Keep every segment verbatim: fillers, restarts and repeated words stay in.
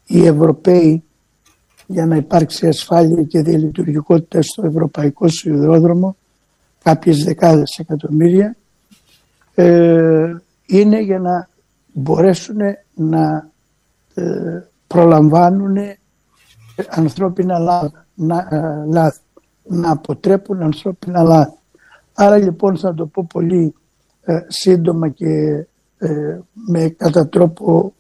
οι Ευρωπαίοι, για να υπάρξει ασφάλεια και διαλειτουργικότητα στο ευρωπαϊκό σιδηρόδρομο, κάποιες δεκάδες εκατομμύρια, ε, είναι για να μπορέσουν να ε, προλαμβάνουν ανθρώπινα λάθη, να, ε, λάθη, να αποτρέπουν ανθρώπινα λάθη. Άρα λοιπόν θα το πω πολύ ε, σύντομα και ε, με κατά τρόπο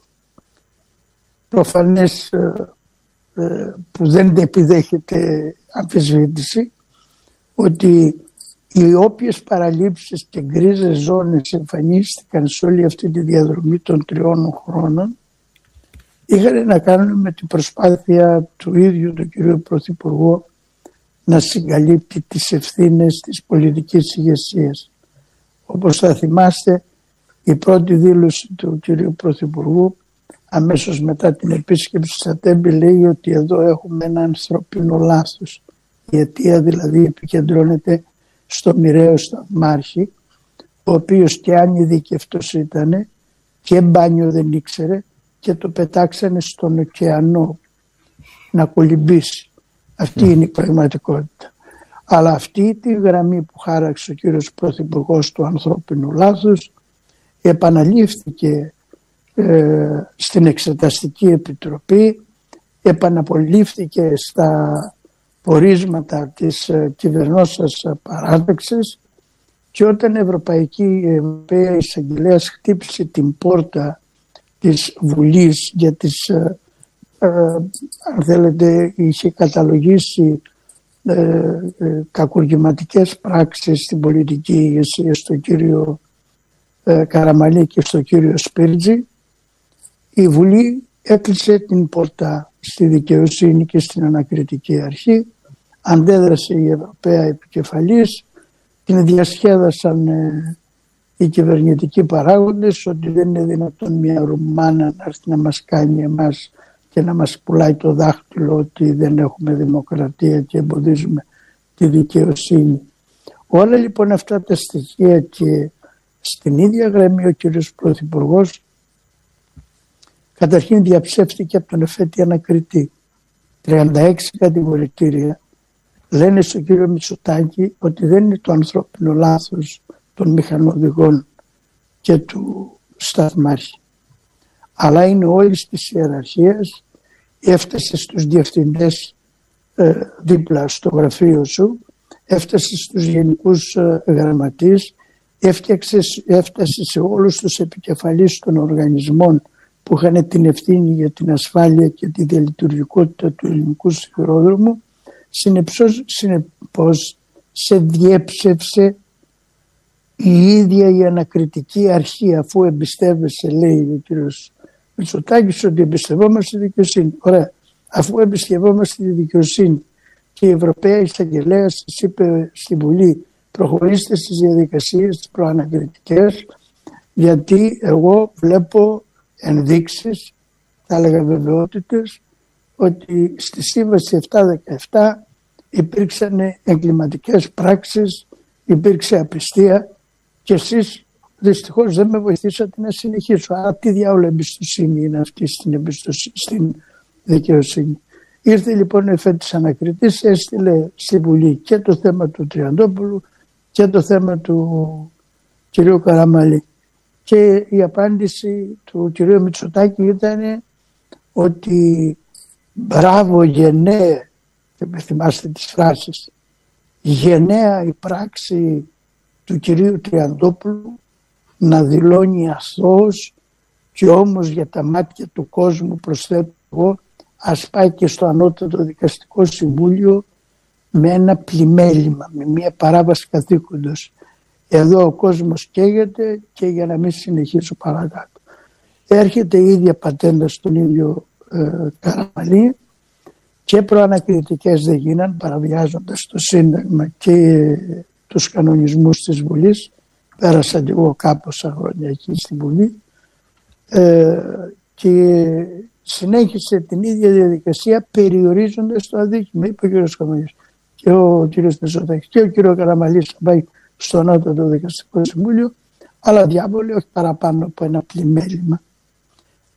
προφανές ε, ε, που δεν επιδέχεται αμφισβήτηση, ότι οι όποιες παραλήψεις και γκρίζες ζώνες εμφανίστηκαν σε όλη αυτή τη διαδρομή των τριών χρόνων είχαν να κάνουν με την προσπάθεια του ίδιου του κυρίου Πρωθυπουργού να συγκαλύπτει τις ευθύνες της πολιτικής ηγεσίας. Όπως θα θυμάστε, η πρώτη δήλωση του κυρίου Πρωθυπουργού αμέσως μετά την επίσκεψη στα Τέμπη λέει ότι εδώ έχουμε ένα ανθρωπίνο λάθος. Η αιτία δηλαδή επικεντρώνεται στο μοιραίο σταθμάρχη, ο οποίος και αν ειδικευτός ήταν και μπάνιο δεν ήξερε και το πετάξανε στον ωκεανό να κολυμπήσει. Αυτή είναι η πραγματικότητα. Αλλά αυτή τη γραμμή που χάραξε ο κύριος Πρωθυπουργός του ανθρώπινου λάθους επαναλήφθηκε ε, στην Εξεταστική Επιτροπή, επαναπολήφθηκε στα πορίσματα της ε, κυβερνώσας παράταξης, και όταν η Ευρωπαϊκή Ευρωπαία Εισαγγελέας χτύπησε την πόρτα της Βουλής για τις ε, ε, αν θέλετε είχε καταλογίσει ε, ε, κακουργηματικές πράξεις στην πολιτική ηγεσία στον κύριο ε, Καραμανλή και στον κύριο Σπίρτζη, η Βουλή έκλεισε την πόρτα στη δικαιοσύνη και στην ανακριτική αρχή, αντέδρασε η Ευρωπαία επικεφαλής, την διασχέδασαν ε, οι κυβερνητικοί παράγοντες ότι δεν είναι δυνατόν μια Ρουμάνα να έρθει να μας κάνει εμάς και να μας πουλάει το δάχτυλο ότι δεν έχουμε δημοκρατία και εμποδίζουμε τη δικαιοσύνη. Όλα λοιπόν αυτά τα στοιχεία, και στην ίδια γραμμή ο κύριος Πρωθυπουργός καταρχήν διαψεύστηκε από τον εφέτη ανακριτή. τριάντα έξι κατηγορητήρια λένε στον κύριο Μητσοτάκη ότι δεν είναι το ανθρώπινο λάθος των μηχανοδηγών και του σταθμάρχη, αλλά είναι όλης της ιεραρχίας. Έφτασε στους διευθυντές ε, δίπλα στο γραφείο σου, έφτασε στους γενικούς ε, γραμματείς, έφταξε, έφτασε σε όλους τους επικεφαλείς των οργανισμών που είχαν την ευθύνη για την ασφάλεια και τη διαλειτουργικότητα του ελληνικού σιδηρόδρομου. Συνεπώς σε διέψευσε η ίδια η ανακριτική αρχή, αφού εμπιστεύεσαι, λέει ο κύριος Μητσοτάκης, ότι εμπιστευόμαστε τη δικαιοσύνη. Ωραία, αφού εμπιστευόμαστε τη δικαιοσύνη και η Ευρωπαία Εισαγγελέα σας είπε στη Βουλή προχωρήστε στις διαδικασίες τις προανακριτικές, γιατί εγώ βλέπω ενδείξεις, θα έλεγα βεβαιότητες, ότι στη σύμβαση επτακόσια δεκαεπτά υπήρξαν εγκληματικές πράξεις, υπήρξε απιστία και εσείς δυστυχώς δεν με βοηθήσατε να συνεχίσω. Άρα τι διάολο εμπιστοσύνη είναι αυτή στην, εμπιστοσύνη, στην δικαιοσύνη. Ήρθε λοιπόν ο εφέτης ανακριτής, έστειλε στη Βουλή και το θέμα του Τριαντόπουλου και το θέμα του κυρίου Καραμανλή. Και η απάντηση του κυρίου Μητσοτάκη ήταν ότι μπράβο γενναίε, δεν θυμάστε τις φράσεις, γενναία η πράξη του κυρίου Τριαντόπουλου να δηλώνει αθώος, και όμως για τα μάτια του κόσμου, προσθέτω εγώ, ας πάει και στο Ανώτατο Δικαστικό Συμβούλιο με ένα πλημέλημα, με μια παράβαση καθήκοντος. Εδώ ο κόσμος καίγεται, και για να μην συνεχίσω παρακάτω. Έρχεται η ίδια πατέντα στον ίδιο ε, Καραμανλή, και προανακριτικές δεν γίναν, παραβιάζοντας το Σύνταγμα και τους κανονισμούς της Βουλής. Πέρασα και εγώ κάμποσα χρόνια εκεί στη Βουλή ε, και συνέχισε την ίδια διαδικασία περιορίζοντας το αδίκημα. Είπε ο κύριος Καμαγιός και ο κύριος Μητσοτάκης και ο κύριος Καραμανλής θα πάει στο Ανώτατο Δικαστικό Συμβούλιο, αλλά διάβολοι, όχι παραπάνω από ένα πλημέλημα.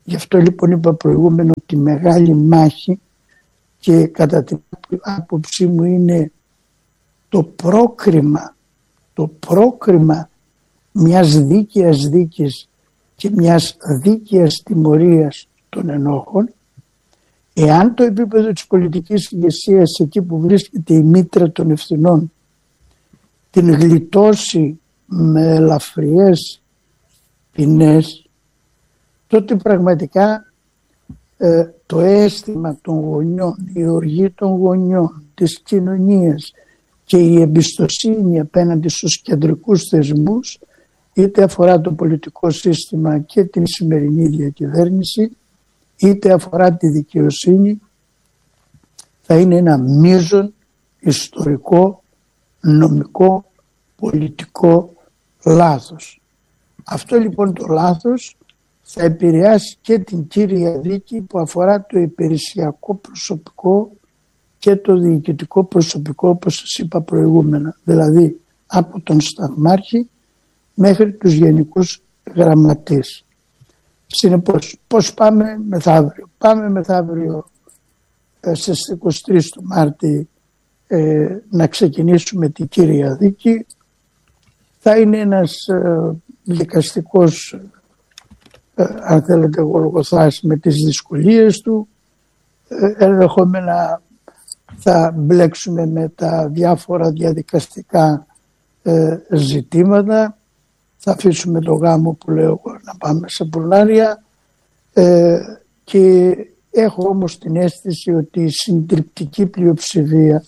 Γι' αυτό λοιπόν είπα προηγούμενο ότι μεγάλη μάχη, και κατά την άποψή μου είναι το πρόκριμα, το πρόκριμα μιας δίκαιας δίκης και μιας δίκαιας τιμωρίας των ενόχων, εάν το επίπεδο της πολιτικής ηγεσίας, εκεί που βρίσκεται η μήτρα των ευθυνών, την γλιτώσει με ελαφριές ποινές, τότε πραγματικά ε, το αίσθημα των γονιών, η οργή των γονιών, της κοινωνίας και η εμπιστοσύνη απέναντι στους κεντρικούς θεσμούς, είτε αφορά το πολιτικό σύστημα και την σημερινή διακυβέρνηση, είτε αφορά τη δικαιοσύνη, θα είναι ένα μείζον ιστορικό, νομικό, πολιτικό λάθος. Αυτό λοιπόν το λάθος θα επηρεάσει και την κύρια δίκη που αφορά το υπηρεσιακό προσωπικό και το διοικητικό προσωπικό, όπως σας είπα προηγούμενα, δηλαδή από τον σταθμάρχη μέχρι τους γενικούς γραμματείς. Συνεπώς, πώς πάμε μεθαύριο? Πάμε μεθαύριο ε, στις είκοσι τρεις του Μάρτη ε, να ξεκινήσουμε την κύρια δίκη. Θα είναι ένας ε, δικαστικός, ε, αν θέλετε, γολγοθάς με τις δυσκολίες του. Ε, ενδεχόμενα θα μπλέξουμε με τα διάφορα διαδικαστικά ε, ζητήματα. Θα αφήσουμε το γάμο που λέω εγώ να πάμε σε πουρνάρια ε, και έχω όμως την αίσθηση ότι η συντριπτική πλειοψηφία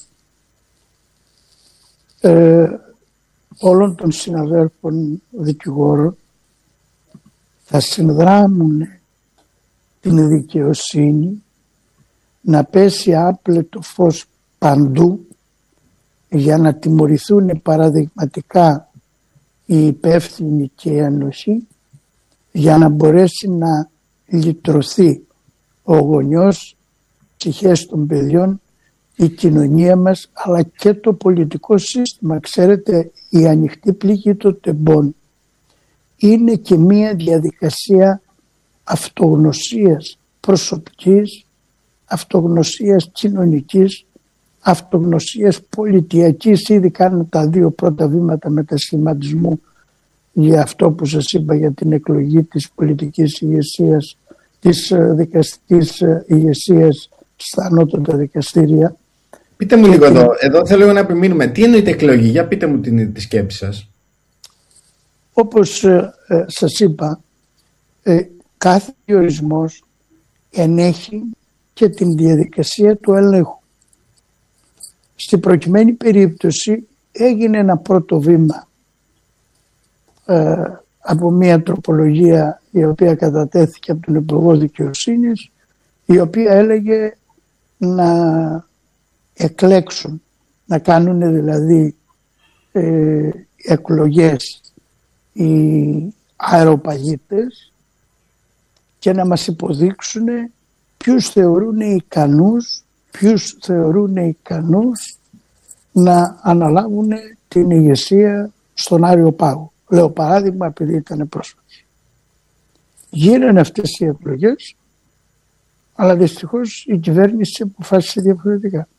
ε, όλων των συναδέλφων δικηγόρων θα συνδράμουν την δικαιοσύνη να πέσει άπλετο φως παντού για να τιμωρηθούν παραδειγματικά οι υπεύθυνοι και οι ένοχοι, για να μπορέσει να λυτρωθεί ο γονιός, ψυχές των παιδιών, η κοινωνία μας, αλλά και το πολιτικό σύστημα. Ξέρετε, η ανοιχτή πληγή των τεμπών είναι και μία διαδικασία αυτογνωσίας προσωπικής, αυτογνωσίας κοινωνικής, αυτογνωσίας πολιτιακής. Ήδη κάνουν τα δύο πρώτα βήματα μετασχηματισμού για αυτό που σας είπα, για την εκλογή της πολιτικής ηγεσίας, της δικαστικής ηγεσίας στα ανώτατα δικαστήρια. Πείτε μου λίγο εδώ, εδώ θέλω να επιμείνουμε. Τι εννοείται εκλογή? Για πείτε μου την, τη σκέψη σας. Όπως ε, ε, σας είπα, ε, κάθε διορισμός ενέχει και την διαδικασία του ελέγχου. Στην προκειμένη περίπτωση έγινε ένα πρώτο βήμα ε, από μια τροπολογία η οποία κατατέθηκε από τον Υπουργό Δικαιοσύνης, η οποία έλεγε να εκλέξουν, να κάνουν δηλαδή ε, εκλογές οι αεροπαγίτες και να μας υποδείξουν ποιους θεωρούν ικανούς, ποιους θεωρούν ικανούς να αναλάβουν την ηγεσία στον Άριο Πάγο. Λέω παράδειγμα επειδή ήταν πρόσφατη. Γίνανε αυτές οι εκλογές, αλλά δυστυχώς η κυβέρνηση αποφάσισε διαφορετικά.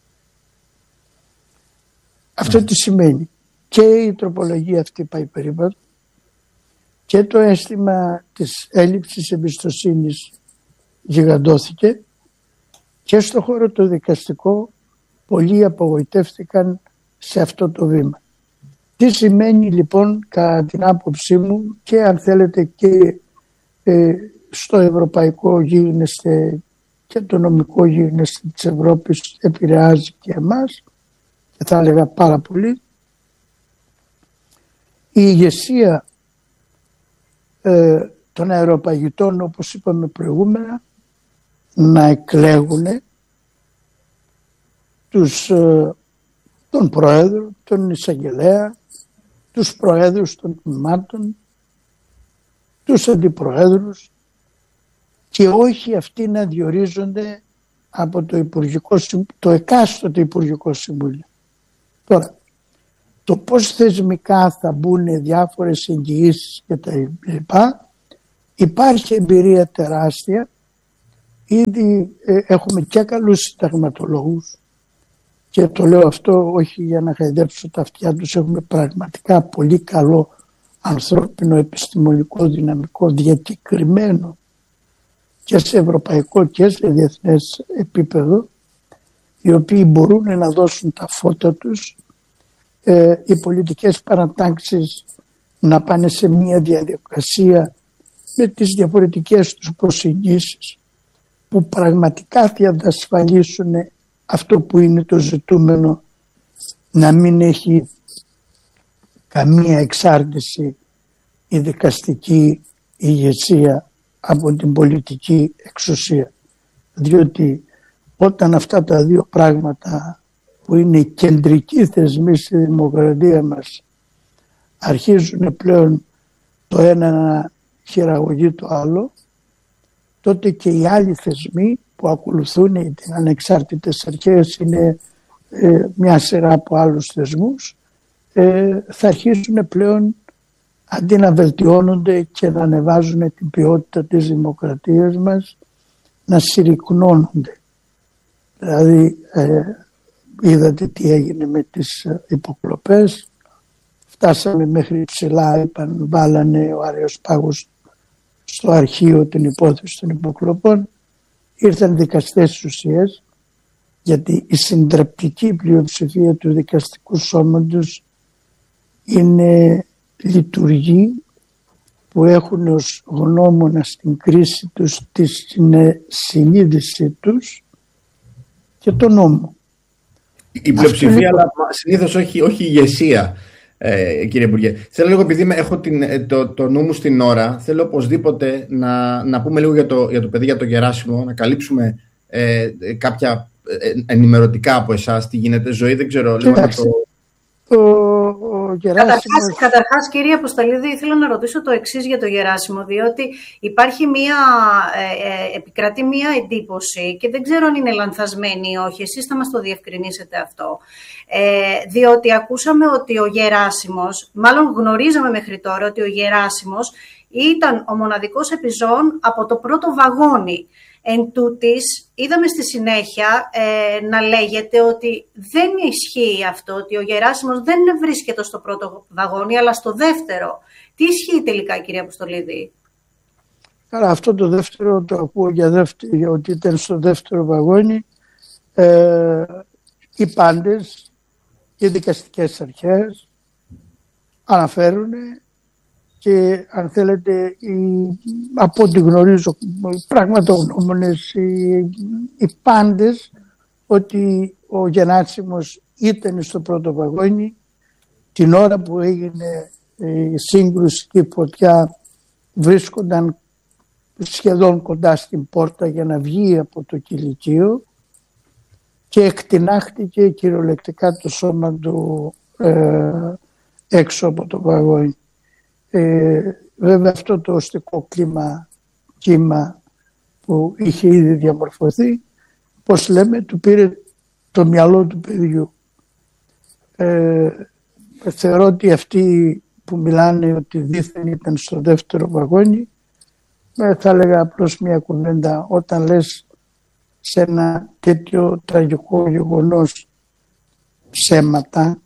Αυτό τι σημαίνει? Και η τροπολογία αυτή πάει περίπατο και το αίσθημα της έλλειψης εμπιστοσύνης γιγαντώθηκε και στο χώρο το δικαστικό πολλοί απογοητεύτηκαν σε αυτό το βήμα. Τι σημαίνει λοιπόν κατά την άποψή μου και αν θέλετε και ε, στο ευρωπαϊκό γίγνεσθε και το νομικό γίγνεσθε της Ευρώπης επηρεάζει και εμάς και θα έλεγα πάρα πολύ. Η ηγεσία ε, των αεροπαγητών, όπως είπαμε προηγούμενα, να εκλέγουν τους, ε, τον Πρόεδρο, τον Εισαγγελέα, τους Προέδρους των τμήματων, τους Αντιπροέδρους και όχι αυτοί να διορίζονται από το, Υπουργικό, το εκάστοτε Υπουργικό Συμβούλιο. Τώρα, το πώς θεσμικά θα μπουν διάφορες εγγυήσεις και τα λοιπά Υπάρχει εμπειρία τεράστια. Ήδη ε, έχουμε και καλούς συνταγματολόγους και το λέω αυτό όχι για να χαϊδέψω τα αυτιά τους. Έχουμε πραγματικά πολύ καλό ανθρώπινο επιστημονικό δυναμικό διακεκριμένο και σε ευρωπαϊκό και σε διεθνές επίπεδο, οι οποίοι μπορούν να δώσουν τα φώτα τους, ε, οι πολιτικές παρατάξεις να πάνε σε μια διαδικασία με τις διαφορετικές τους προσεγγίσεις που πραγματικά θα διασφαλίσουν αυτό που είναι το ζητούμενο, να μην έχει καμία εξάρτηση η δικαστική ηγεσία από την πολιτική εξουσία. Διότι όταν αυτά τα δύο πράγματα που είναι κεντρικοί θεσμοί στη δημοκρατία μας αρχίζουν πλέον το ένα να χειραγωγεί το άλλο, τότε και οι άλλοι θεσμοί που ακολουθούν οι ανεξάρτητες αρχές, είναι ε, μια σειρά από άλλους θεσμούς, ε, θα αρχίσουν πλέον αντί να βελτιώνονται και να ανεβάζουν την ποιότητα της δημοκρατίας μας, να συρρυκνώνονται. Δηλαδή ε, είδατε τι έγινε με τις υποκλοπές, φτάσαμε μέχρι ψηλά, είπαν, βάλανε ο Αρεοσπάγος στο αρχείο την υπόθεση των υποκλοπών, ήρθαν δικαστές της ουσίας, γιατί η συντριπτική πλειοψηφία του δικαστικού σώματος είναι λειτουργοί που έχουν ως γνώμονα στην κρίση τους τη συνείδησή τους και τον νόμο. Η πλειοψηφία, αλλά συνήθως όχι, όχι η ηγεσία, ε, κύριε Υπουργέ. Θέλω λίγο, επειδή έχω την, το, το νου μου στην ώρα, θέλω οπωσδήποτε να, να πούμε λίγο για το, για το παιδί, για τον Γεράσιμο, να καλύψουμε ε, κάποια ε, ενημερωτικά από εσάς, τι γίνεται ζωή, δεν ξέρω. Λίγο να το... Ο, ο Καταρχάς, καταρχάς, κύριε Αποστολίδη, ήθελα να ρωτήσω το εξής για το Γεράσιμο, διότι υπάρχει μία, ε, ε, επικρατεί μία εντύπωση και δεν ξέρω αν είναι λανθασμένη ή όχι, εσείς θα μας το διευκρινίσετε αυτό, ε, διότι ακούσαμε ότι ο Γεράσιμος, μάλλον γνωρίζαμε μέχρι τώρα ότι ο Γεράσιμος ήταν ο μοναδικός επιζών από το πρώτο βαγόνι. Εν τούτης, είδαμε στη συνέχεια ε, να λέγεται ότι δεν ισχύει αυτό, ότι ο Γεράσιμος δεν βρίσκεται στο πρώτο βαγόνι, αλλά στο δεύτερο. Τι ισχύει τελικά, κύριε Αποστολίδη? Καλά, αυτό το δεύτερο το ακούω για, δεύτερο, για ότι ήταν στο δεύτερο βαγόνι. Ε, οι πάντες, οι δικαστικές αρχές αναφέρουν, και αν θέλετε οι, από ό,τι γνωρίζω οι πραγματογνώμονες, οι, οι πάντες, ότι ο Γεράσιμος ήταν στο πρώτο βαγόνι την ώρα που έγινε η σύγκρουση και η φωτιά, βρίσκονταν σχεδόν κοντά στην πόρτα για να βγει από το κηλικείο και εκτινάχτηκε κυριολεκτικά το σώμα του ε, έξω από το βαγόνι. Ε, βέβαια αυτό το οστικό κλίμα, κύμα που είχε ήδη διαμορφωθεί, πώς λέμε, του πήρε το μυαλό του παιδιού. Ε, θεωρώ ότι αυτοί που μιλάνε ότι δήθεν ήταν στο δεύτερο βαγόνι, ε, θα έλεγα απλώς μια κουβέντα. Όταν λες σε ένα τέτοιο τραγικό γεγονός ψέματα,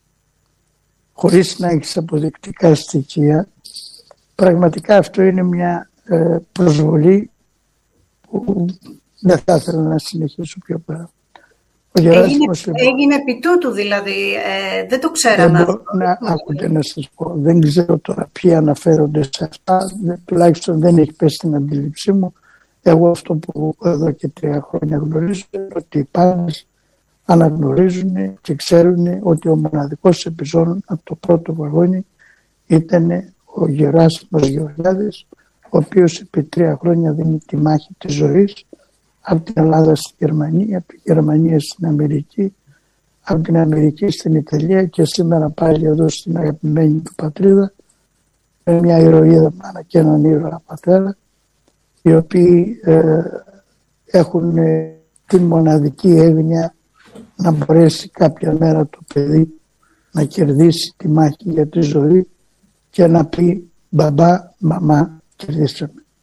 χωρίς να έχεις αποδεικτικά στοιχεία, πραγματικά αυτό είναι μια ε, προσβολή που δεν θα ήθελα να συνεχίσω πιο πέρα. Έγινε, έγινε επί τούτου δηλαδή, ε, δεν το ξέραμε. Δεν να άκουτε να σας πω, δεν ξέρω τώρα ποιοι αναφέρονται σε αυτά, δεν, τουλάχιστον δεν έχει πέσει στην αντίληψή μου. Εγώ αυτό που εδώ και τρία χρόνια γνωρίζω είναι ότι οι πάντες αναγνωρίζουν και ξέρουν ότι ο μοναδικός επιζών από το πρώτο βαγόνι ήταν ο Γεράσιμος Γεωργιάδης, ο οποίος επί τρία χρόνια δίνει τη μάχη της ζωής από την Ελλάδα στη Γερμανία, από τη Γερμανία στην Αμερική, από την Αμερική στην Ιταλία και σήμερα πάλι εδώ στην αγαπημένη του πατρίδα, με μια ηρωίδα μάνα και έναν ήρωα πατέρα, οι οποίοι ε, έχουν ε, την μοναδική έγνοια να μπορέσει κάποια μέρα το παιδί να κερδίσει τη μάχη για τη ζωή και να πει μπαμπά, μαμά, κερδίσαμε.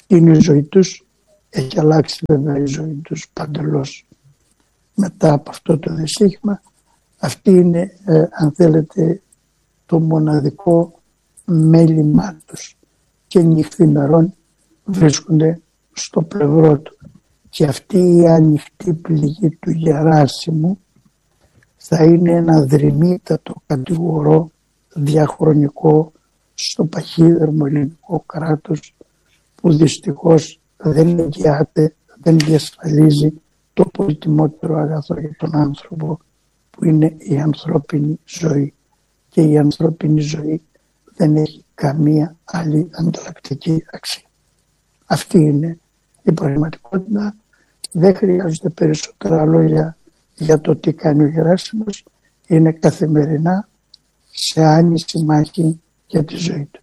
Αυτή είναι η ζωή τους. Έχει αλλάξει βέβαια η ζωή τους παντελώς μετά από αυτό το δυστύχημα. Αυτή είναι, ε, αν θέλετε, το μοναδικό μέλημά τους. Και νυχθημερών βρίσκονται στο πλευρό του. Και αυτή η ανοιχτή πληγή του Γεράσιμου θα είναι ένα δρυμύτατο κατηγορό διαχρονικό στο παχύδερμο ελληνικό κράτος, που δυστυχώς δεν εγγυάται, δεν διασφαλίζει το πολυτιμότερο αγαθό για τον άνθρωπο, που είναι η ανθρώπινη ζωή. Και η ανθρώπινη ζωή δεν έχει καμία άλλη ανταλλακτική αξία. Αυτή είναι η πραγματικότητα. Δεν χρειάζεται περισσότερα λόγια για το τι κάνει ο Γεράσιμος. Είναι καθημερινά σε άνηση μάχη για τη ζωή του.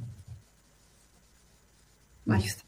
Μάλιστα.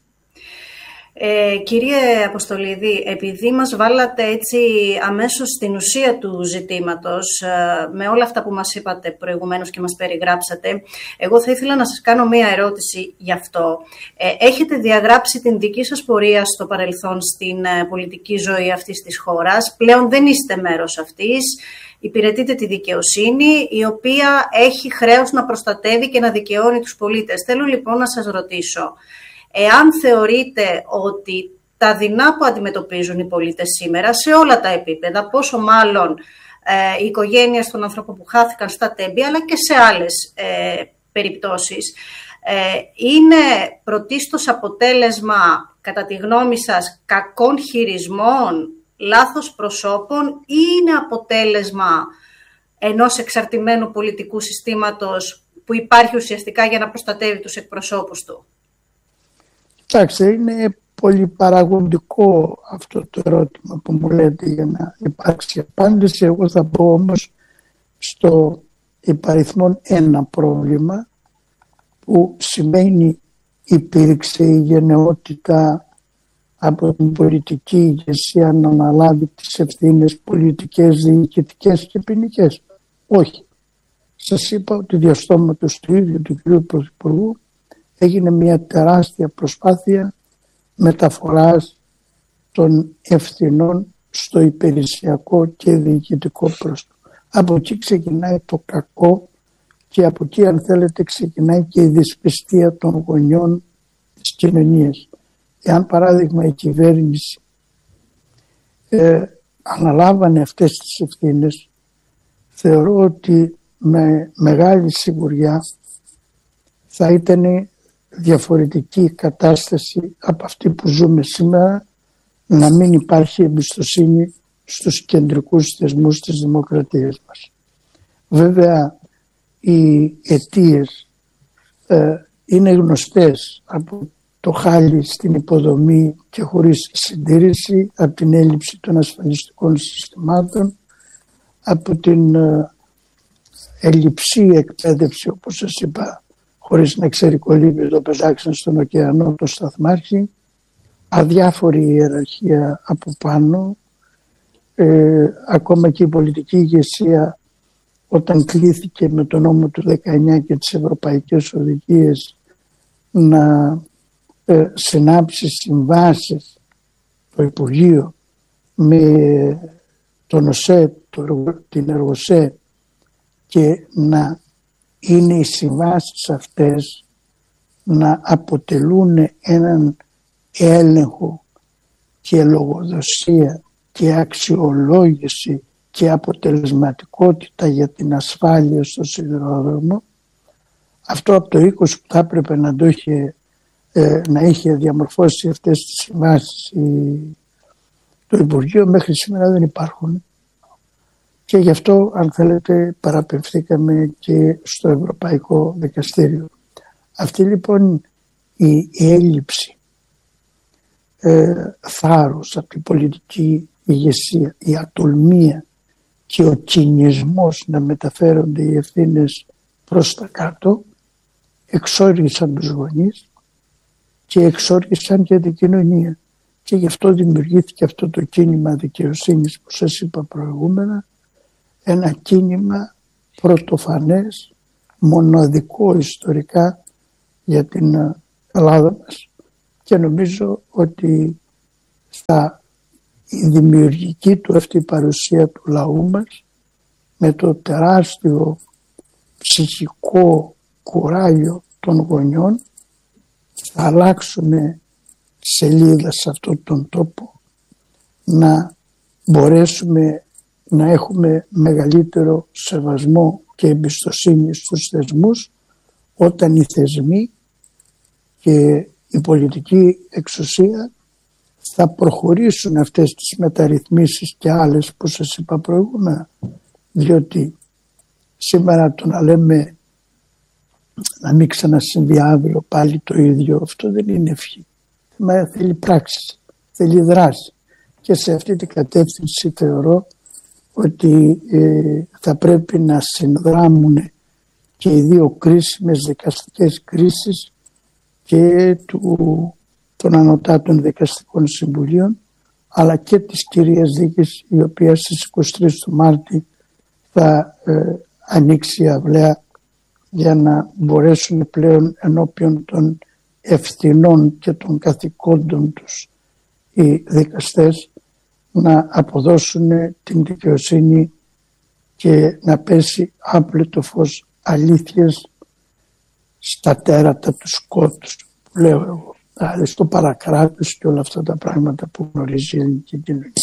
Ε, κύριε Αποστολίδη, επειδή μας βάλατε έτσι αμέσως στην ουσία του ζητήματος, με όλα αυτά που μας είπατε προηγουμένως και μας περιγράψατε, εγώ θα ήθελα να σας κάνω μία ερώτηση γι' αυτό. Ε, έχετε διαγράψει την δική σας πορεία στο παρελθόν στην πολιτική ζωή αυτής της χώρας. Πλέον δεν είστε μέρος αυτής. Υπηρετείτε τη δικαιοσύνη, η οποία έχει χρέος να προστατεύει και να δικαιώνει τους πολίτες. Θέλω λοιπόν να σας ρωτήσω, εάν θεωρείτε ότι τα δεινά που αντιμετωπίζουν οι πολίτες σήμερα σε όλα τα επίπεδα, πόσο μάλλον ε, οι οικογένειες των ανθρώπων που χάθηκαν στα Τέμπη, αλλά και σε άλλες ε, περιπτώσεις, ε, είναι πρωτίστως αποτέλεσμα, κατά τη γνώμη σας, κακών χειρισμών, λάθος προσώπων, ή είναι αποτέλεσμα ενός εξαρτημένου πολιτικού συστήματος που υπάρχει ουσιαστικά για να προστατεύει τους εκπροσώπους του? Κοιτάξτε, είναι πολύ παραγωγικό αυτό το ερώτημα που μου λέτε για να υπάρξει απάντηση. Εγώ θα πω όμως στο υπαριθμόν ένα πρόβλημα, που σημαίνει υπήρξε η γενναιότητα από την πολιτική ηγεσία να αναλάβει τις ευθύνες πολιτικές, διοικητικές και ποινικές. Όχι. Σας είπα ότι διαστόματος του ίδιου του κ. Πρωθυπουργού έγινε μια τεράστια προσπάθεια μεταφοράς των ευθυνών στο υπηρεσιακό και διοικητικό πρόστο. Από εκεί ξεκινάει το κακό και από εκεί, αν θέλετε, ξεκινάει και η δυσπιστία των γονιών της κοινωνίας. Εάν παράδειγμα η κυβέρνηση ε, αναλάβανε αυτές τις ευθύνες, θεωρώ ότι με μεγάλη σιγουριά θα ήταν διαφορετική κατάσταση από αυτή που ζούμε σήμερα, να μην υπάρχει εμπιστοσύνη στους κεντρικούς θεσμούς της δημοκρατίας μας. Βέβαια οι αιτίες ε, είναι γνωστές, από το χάλι στην υποδομή και χωρίς συντήρηση, από την έλλειψη των ασφαλιστικών συστημάτων, από την ε, έλλειψη εκπαίδευση, όπως σας είπα, χωρίς να ξέρει κολύμπη το πετάξαν στον ωκεανό το σταθμάρχη, αδιάφορη ιεραρχία από πάνω, ε, ακόμα και η πολιτική ηγεσία, όταν κλήθηκε με τον νόμο του δεκαεννιά και τις ευρωπαϊκές οδηγίες να ε, συνάψει συμβάσεις το Υπουργείο με τον ΟΣΕ, το, την Εργοσέ, και να είναι οι συμβάσεις αυτές να αποτελούν έναν έλεγχο και λογοδοσία και αξιολόγηση και αποτελεσματικότητα για την ασφάλεια στο σιδηρόδρομο. Αυτό από το είκοσι που θα έπρεπε να, το είχε, ε, να είχε διαμορφώσει αυτές τις συμβάσεις το Υπουργείο, μέχρι σήμερα δεν υπάρχουν. Και γι' αυτό, αν θέλετε, παραπεμφθήκαμε και στο Ευρωπαϊκό Δικαστήριο. Αυτή λοιπόν η, η έλλειψη ε, θάρρος από την πολιτική ηγεσία, η ατολμία και ο κινησμός να μεταφέρονται οι ευθύνες προς τα κάτω, εξόργησαν τους γονείς και εξόργησαν και την κοινωνία. Και γι' αυτό δημιουργήθηκε αυτό το κίνημα δικαιοσύνης που σας είπα προηγούμενα, ένα κίνημα πρωτοφανές, μοναδικό ιστορικά για την Ελλάδα μας και νομίζω ότι στα, η δημιουργική του αυτή παρουσία του λαού μας, με το τεράστιο ψυχικό κουράγιο των γονιών, θα αλλάξουμε σελίδα σε αυτόν τον τόπο, να μπορέσουμε να έχουμε μεγαλύτερο σεβασμό και εμπιστοσύνη στους θεσμούς, όταν οι θεσμοί και η πολιτική εξουσία θα προχωρήσουν αυτές τις μεταρρυθμίσεις και άλλες που σας είπα προηγούμενα. Διότι σήμερα το να λέμε να μην ξανασυμβεί αύριο πάλι το ίδιο, αυτό δεν είναι ευχή. Μα θέλει πράξη, θέλει δράση. Και σε αυτή την κατεύθυνση θεωρώ ότι ε, θα πρέπει να συνδράμουν και οι δύο κρίσιμες δικαστικές κρίσεις και του, των ανωτάτων δικαστικών συμβουλίων, αλλά και της κυρίας δίκης, η οποία στις είκοσι τρεις του Μάρτη θα ε, ανοίξει η αυλαία για να μπορέσουν πλέον ενώπιον των ευθυνών και των καθηκόντων τους οι δικαστές να αποδώσουν την δικαιοσύνη και να πέσει άπλετο φως αλήθειας στα τέρατα του σκότους, που λέω εγώ, δηλαδή στο παρακράτος και όλα αυτά τα πράγματα που γνωρίζει η ελληνική κοινωνία.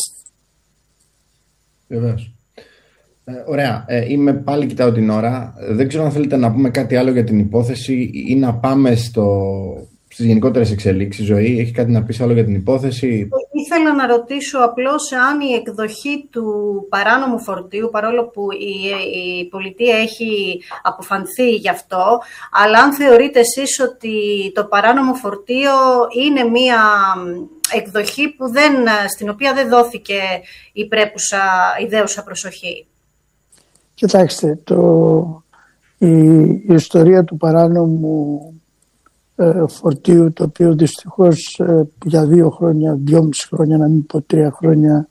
Βεβαίως. Ε, ωραία. Ε, είμαι πάλι, κοιτάω την ώρα. Δεν ξέρω αν θέλετε να πούμε κάτι άλλο για την υπόθεση ή να πάμε στο, στις γενικότερες εξελίξεις. Ζωή, έχει κάτι να πεις άλλο για την υπόθεση? Ήθελα να ρωτήσω απλώς αν η εκδοχή του παράνομου φορτίου, παρόλο που η, η πολιτεία έχει αποφανθεί γι' αυτό, αλλά αν θεωρείτε εσείς ότι το παράνομο φορτίο είναι μία εκδοχή που δεν, στην οποία δεν δόθηκε η πρέπουσα ιδέουσα προσοχή. Κοιτάξτε, το, η, η ιστορία του παράνομου ε, φορτίου, το οποίο δυστυχώς ε, για δύο χρόνια, δυόμιση χρόνια, να μην πω τρία χρόνια,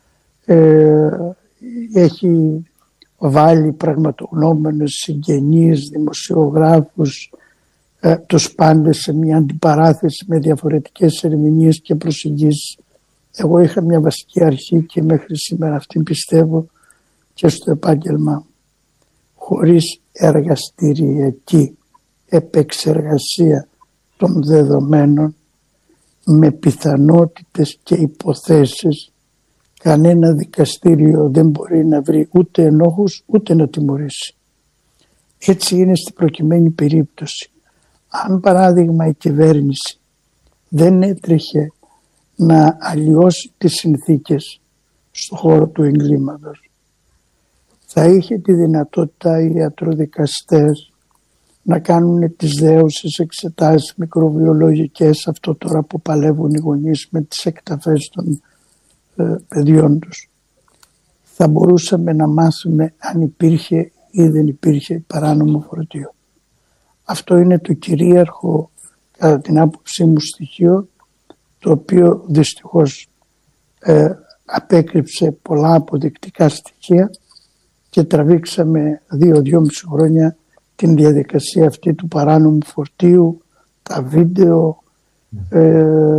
ε, έχει βάλει πραγματογνώμενους, συγγενείς, δημοσιογράφους, ε, τους πάντες σε μια αντιπαράθεση με διαφορετικές ερμηνείες και προσεγγίσεις. Εγώ είχα μια βασική αρχή και μέχρι σήμερα αυτήν πιστεύω και στο επάγγελμα. Χωρίς εργαστηριακή επεξεργασία των δεδομένων με πιθανότητες και υποθέσεις, κανένα δικαστήριο δεν μπορεί να βρει ούτε ενόχους ούτε να τιμωρήσει. Έτσι είναι στην προκειμένη περίπτωση. Αν παράδειγμα η κυβέρνηση δεν έτρεχε να αλλοιώσει τις συνθήκες στον χώρο του εγκλήματος, θα είχε τη δυνατότητα οι ιατροδικαστές να κάνουν τις δέουσες εξετάσεις μικροβιολογικές, αυτό τώρα που παλεύουν οι γονείς με τις εκταφές των ε, παιδιών τους. Θα μπορούσαμε να μάθουμε αν υπήρχε ή δεν υπήρχε παράνομο φορτίο. Αυτό είναι το κυρίαρχο, κατά την άποψή μου, στοιχείο, το οποίο δυστυχώς ε, απέκρυψε πολλά αποδεικτικά στοιχεία και τραβήξαμε δύο-δυόμιση χρόνια την διαδικασία αυτή του παράνομου φορτίου, τα βίντεο, ε,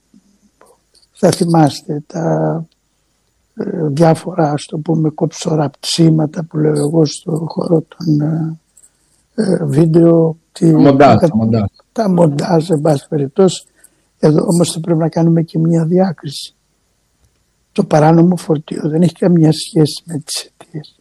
θα θυμάστε τα ε, διάφορα, ας το πούμε, κοψοραπτήματα που λέω εγώ στο χώρο των ε, βίντεο, τη, μοντάζ, τα, μοντάζ. τα μοντάζ, εν πάση περιπτώσει. Εδώ όμως θα πρέπει να κάνουμε και μια διάκριση. Το παράνομο φορτίο δεν έχει καμία σχέση με τις αιτίες.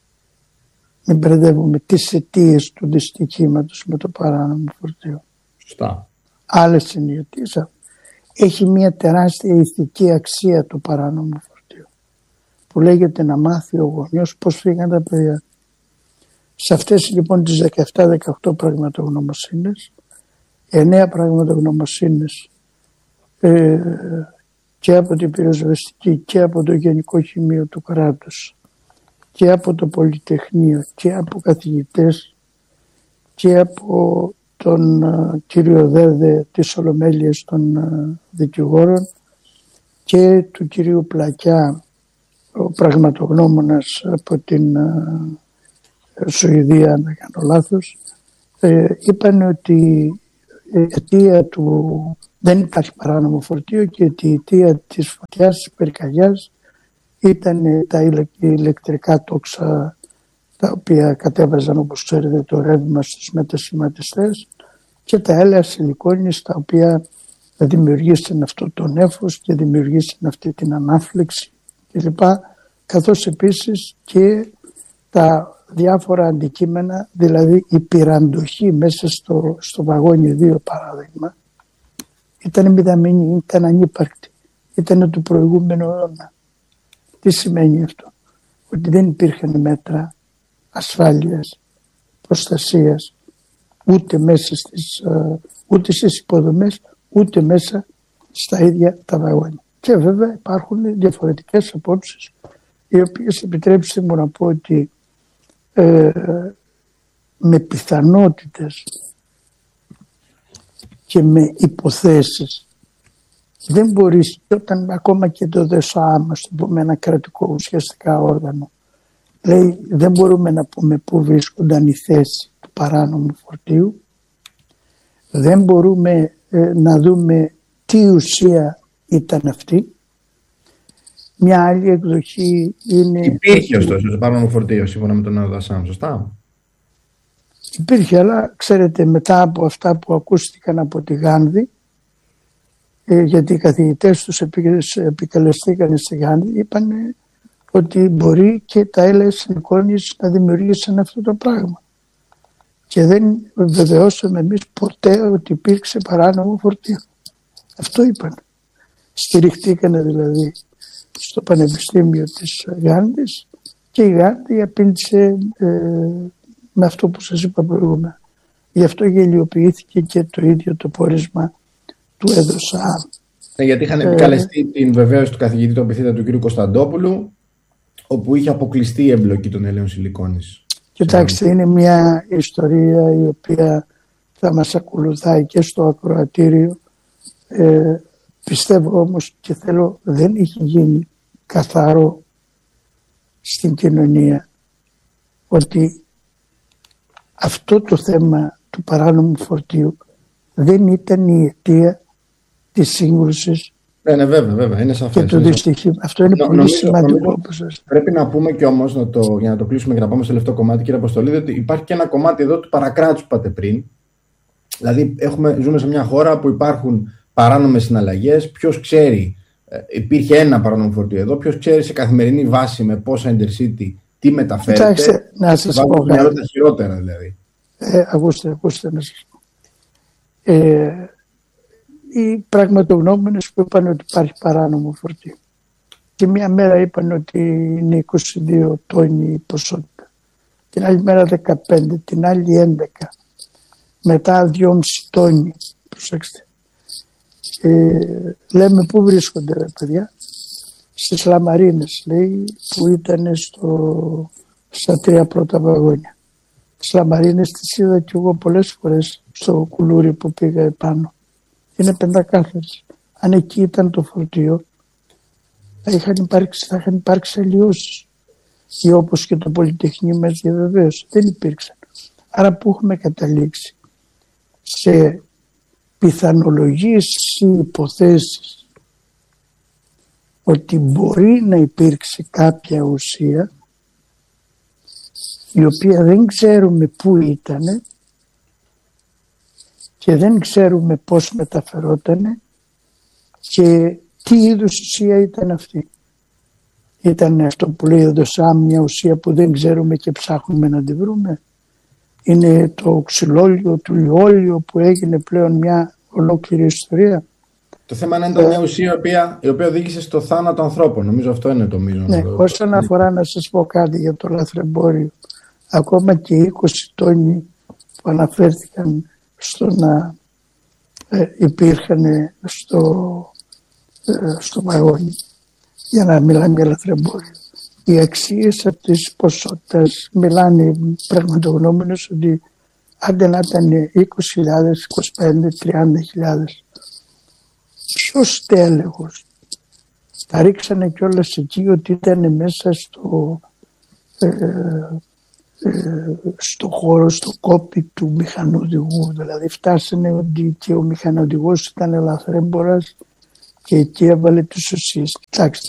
Μην μπερδεύουμε τις αιτίες του δυστυχήματος με το παράνομο φορτίο. Σωστά. Άλλες είναι οι αιτίες. Έχει μια τεράστια ηθική αξία το παράνομο φορτίο, που λέγεται να μάθει ο γονιός πώς φύγαν τα παιδιά. Σε αυτές λοιπόν τις δεκαεπτά δεκαοκτώ πραγματογνωμοσύνες, εννέα πραγματογνωμοσύνες ε, και από την πυροσβεστική και από το Γενικό Χημείο του κράτους και από το Πολυτεχνείο και από καθηγητές και από τον uh, κύριο Δέδε της Ολομέλειας των uh, δικηγόρων και του κυρίου Πλακιά, ο πραγματογνώμονας από την uh, Σουηδία, αν δεν κάνω λάθος, ε, είπαν ότι η αιτία του Δεν υπάρχει παράνομο φορτίο και η αιτία της φωτιάς της πυρκαγιάς ήταν τα ηλεκτρικά τόξα τα οποία κατέβαζαν, όπως ξέρετε, το ρεύμα στους μετασχηματιστές και τα έλαια σιλικόνης τα οποία δημιουργήσαν αυτό το νέφος και δημιουργήσαν αυτή την ανάφλεξη κλπ. Καθώς επίσης και τα διάφορα αντικείμενα, δηλαδή η πυραντοχή μέσα στο, στο βαγόνι δύο παράδειγμα, ήταν μηδαμινή, ήταν ανύπαρκτη, ήταν του προηγούμενου αιώνα. Τι σημαίνει αυτό? Ότι δεν υπήρχαν μέτρα ασφάλειας, προστασίας, ούτε μέσα στις, ούτε στις υποδομές, ούτε μέσα στα ίδια τα βαγόνια. Και βέβαια υπάρχουν διαφορετικές απόψεις, οι οποίες, επιτρέψτε μου να πω ότι ε, με πιθανότητες και με υποθέσεις δεν μπορείς, όταν ακόμα και το ΔΕΣΟΑΜ, στο πούμε ένα κρατικό ουσιαστικά όργανο, λέει δεν μπορούμε να πούμε πού βρίσκονταν η θέση του παράνομου φορτίου, δεν μπορούμε ε, να δούμε τι ουσία ήταν αυτή. Μια άλλη εκδοχή είναι... Υπήρχε ωστόσο το παράνομο φορτίο σύμφωνα με τον ΔΕΣΟΑΜ, σωστά? Υπήρχε, αλλά ξέρετε, μετά από αυτά που ακούστηκαν από τη Γάνδη, ε, γιατί οι καθηγητές τους επικαλεστήκαν στη Γάνδη, είπαν ότι μπορεί και τα έλαια σιλικόνης να δημιουργήσουν αυτό το πράγμα. Και δεν βεβαιώσαμε εμείς ποτέ ότι υπήρξε παράνομο φορτίο. Αυτό είπαν. Στηριχτήκανε δηλαδή στο Πανεπιστήμιο της Γάνδης και η Γάνδη απήντησε ε, με αυτό που σας είπα προηγούμενα. Γι' αυτό γελιοποιήθηκε και το ίδιο το πόρισμα του ΕΔΟΣΑ. Ε, γιατί είχαν επικαλεστεί ε, την βεβαίωση του καθηγητή του Πυθίδα του κ. Κωνσταντόπουλου, όπου είχε αποκλειστεί η εμπλοκή των ελαίων σιλικόνης. Κοιτάξτε, είναι μια ιστορία η οποία θα μας ακολουθάει και στο ακροατήριο. Ε, πιστεύω όμως και θέλω, δεν έχει γίνει καθαρό στην κοινωνία ότι αυτό το θέμα του παράνομου φορτίου δεν ήταν η αιτία της σύγκρουσης. Ναι, ναι, βέβαια, βέβαια, είναι σαφές. Και το δυστυχήμα. Αυτό είναι Νο, πολύ νομίζω, σημαντικό. Νομίζω, πρέπει να πούμε και όμως, να το, για να το κλείσουμε και να πάμε στο τελευταίο κομμάτι, κύριε Αποστολίδη, ότι υπάρχει και ένα κομμάτι εδώ του παρακράτους που είπατε πριν. Δηλαδή, έχουμε, ζούμε σε μια χώρα που υπάρχουν παράνομες συναλλαγές. Ποιος ξέρει, ε, υπήρχε ένα παράνομο φορτίο εδώ, ποιος ξέρει σε καθημερινή βάση με πόσα intercity τι μεταφέρεται. Κοιτάξτε, να σας πω κάτι. Τα χειρότερα δηλαδή. Ε, ακούστε, ακούστε να σας πω. Ε, οι πραγματογνώμονες που είπαν ότι υπάρχει παράνομο φορτίο. Και μία μέρα είπαν ότι είναι είκοσι δύο τόνοι η ποσότητα. Την άλλη μέρα δεκαπέντε, την άλλη έντεκα. Μετά δυόμισι τόνοι. Προσέξτε. Ε, λέμε πού βρίσκονται ρε παιδιά? Στις Λαμαρίνες, λέει, που ήταν στο, στα τρία πρώτα βαγόνια. Τις Λαμαρίνες τις είδα κι εγώ πολλές φορές στο κουλούρι που πήγα επάνω. Είναι πεντακάθαρες. Αν εκεί ήταν το φορτίο, θα είχαν υπάρξει, θα είχαν υπάρξει αλλοιώσεις. Ή όπως και το Πολυτεχνείο μας διαβεβαίωσε. Δεν υπήρξαν. Άρα που έχουμε καταλήξει σε πιθανολογίες ή υποθέσεις ότι μπορεί να υπήρξε κάποια ουσία η οποία δεν ξέρουμε πού ήτανε και δεν ξέρουμε πώς μεταφερότανε και τι είδους ουσία ήταν αυτή. Ήταν αυτό που λέει ο ΔΕΣΟΑΜ, μια ουσία που δεν ξέρουμε και ψάχνουμε να τη βρούμε. Είναι το ξυλόλιο, το λιόλιο που έγινε πλέον μια ολόκληρη ιστορία. Το θέμα είναι ήταν μια ουσία η οποία, η οποία οδήγησε στο θάνατο ανθρώπων. Νομίζω αυτό είναι το μείζον. Ναι, όσον αφορά να σας πω κάτι για το λαθρεμπόριο, ακόμα και είκοσι τόνοι που αναφέρθηκαν στο να ε, υπήρχαν στο, ε, στο βαγόνι, για να μιλάμε για λαθρεμπόριο. Οι αξίες αυτής της ποσότητας μιλάνε πραγματογνώμονες ότι άντε να ήταν είκοσι χιλιάδες, είκοσι πέντε, τριάντα χιλιάδες. Ποιος τέλεχος? Τα ρίξανε κιόλας εκεί ότι ήταν μέσα στο, ε, στο χώρο, στο κόπι του μηχανοδηγού. Δηλαδή φτάσανε ότι και ο μηχανοδηγός ήταν ελαφρέμπορας και εκεί έβαλε τις ουσίες. Κοιτάξτε,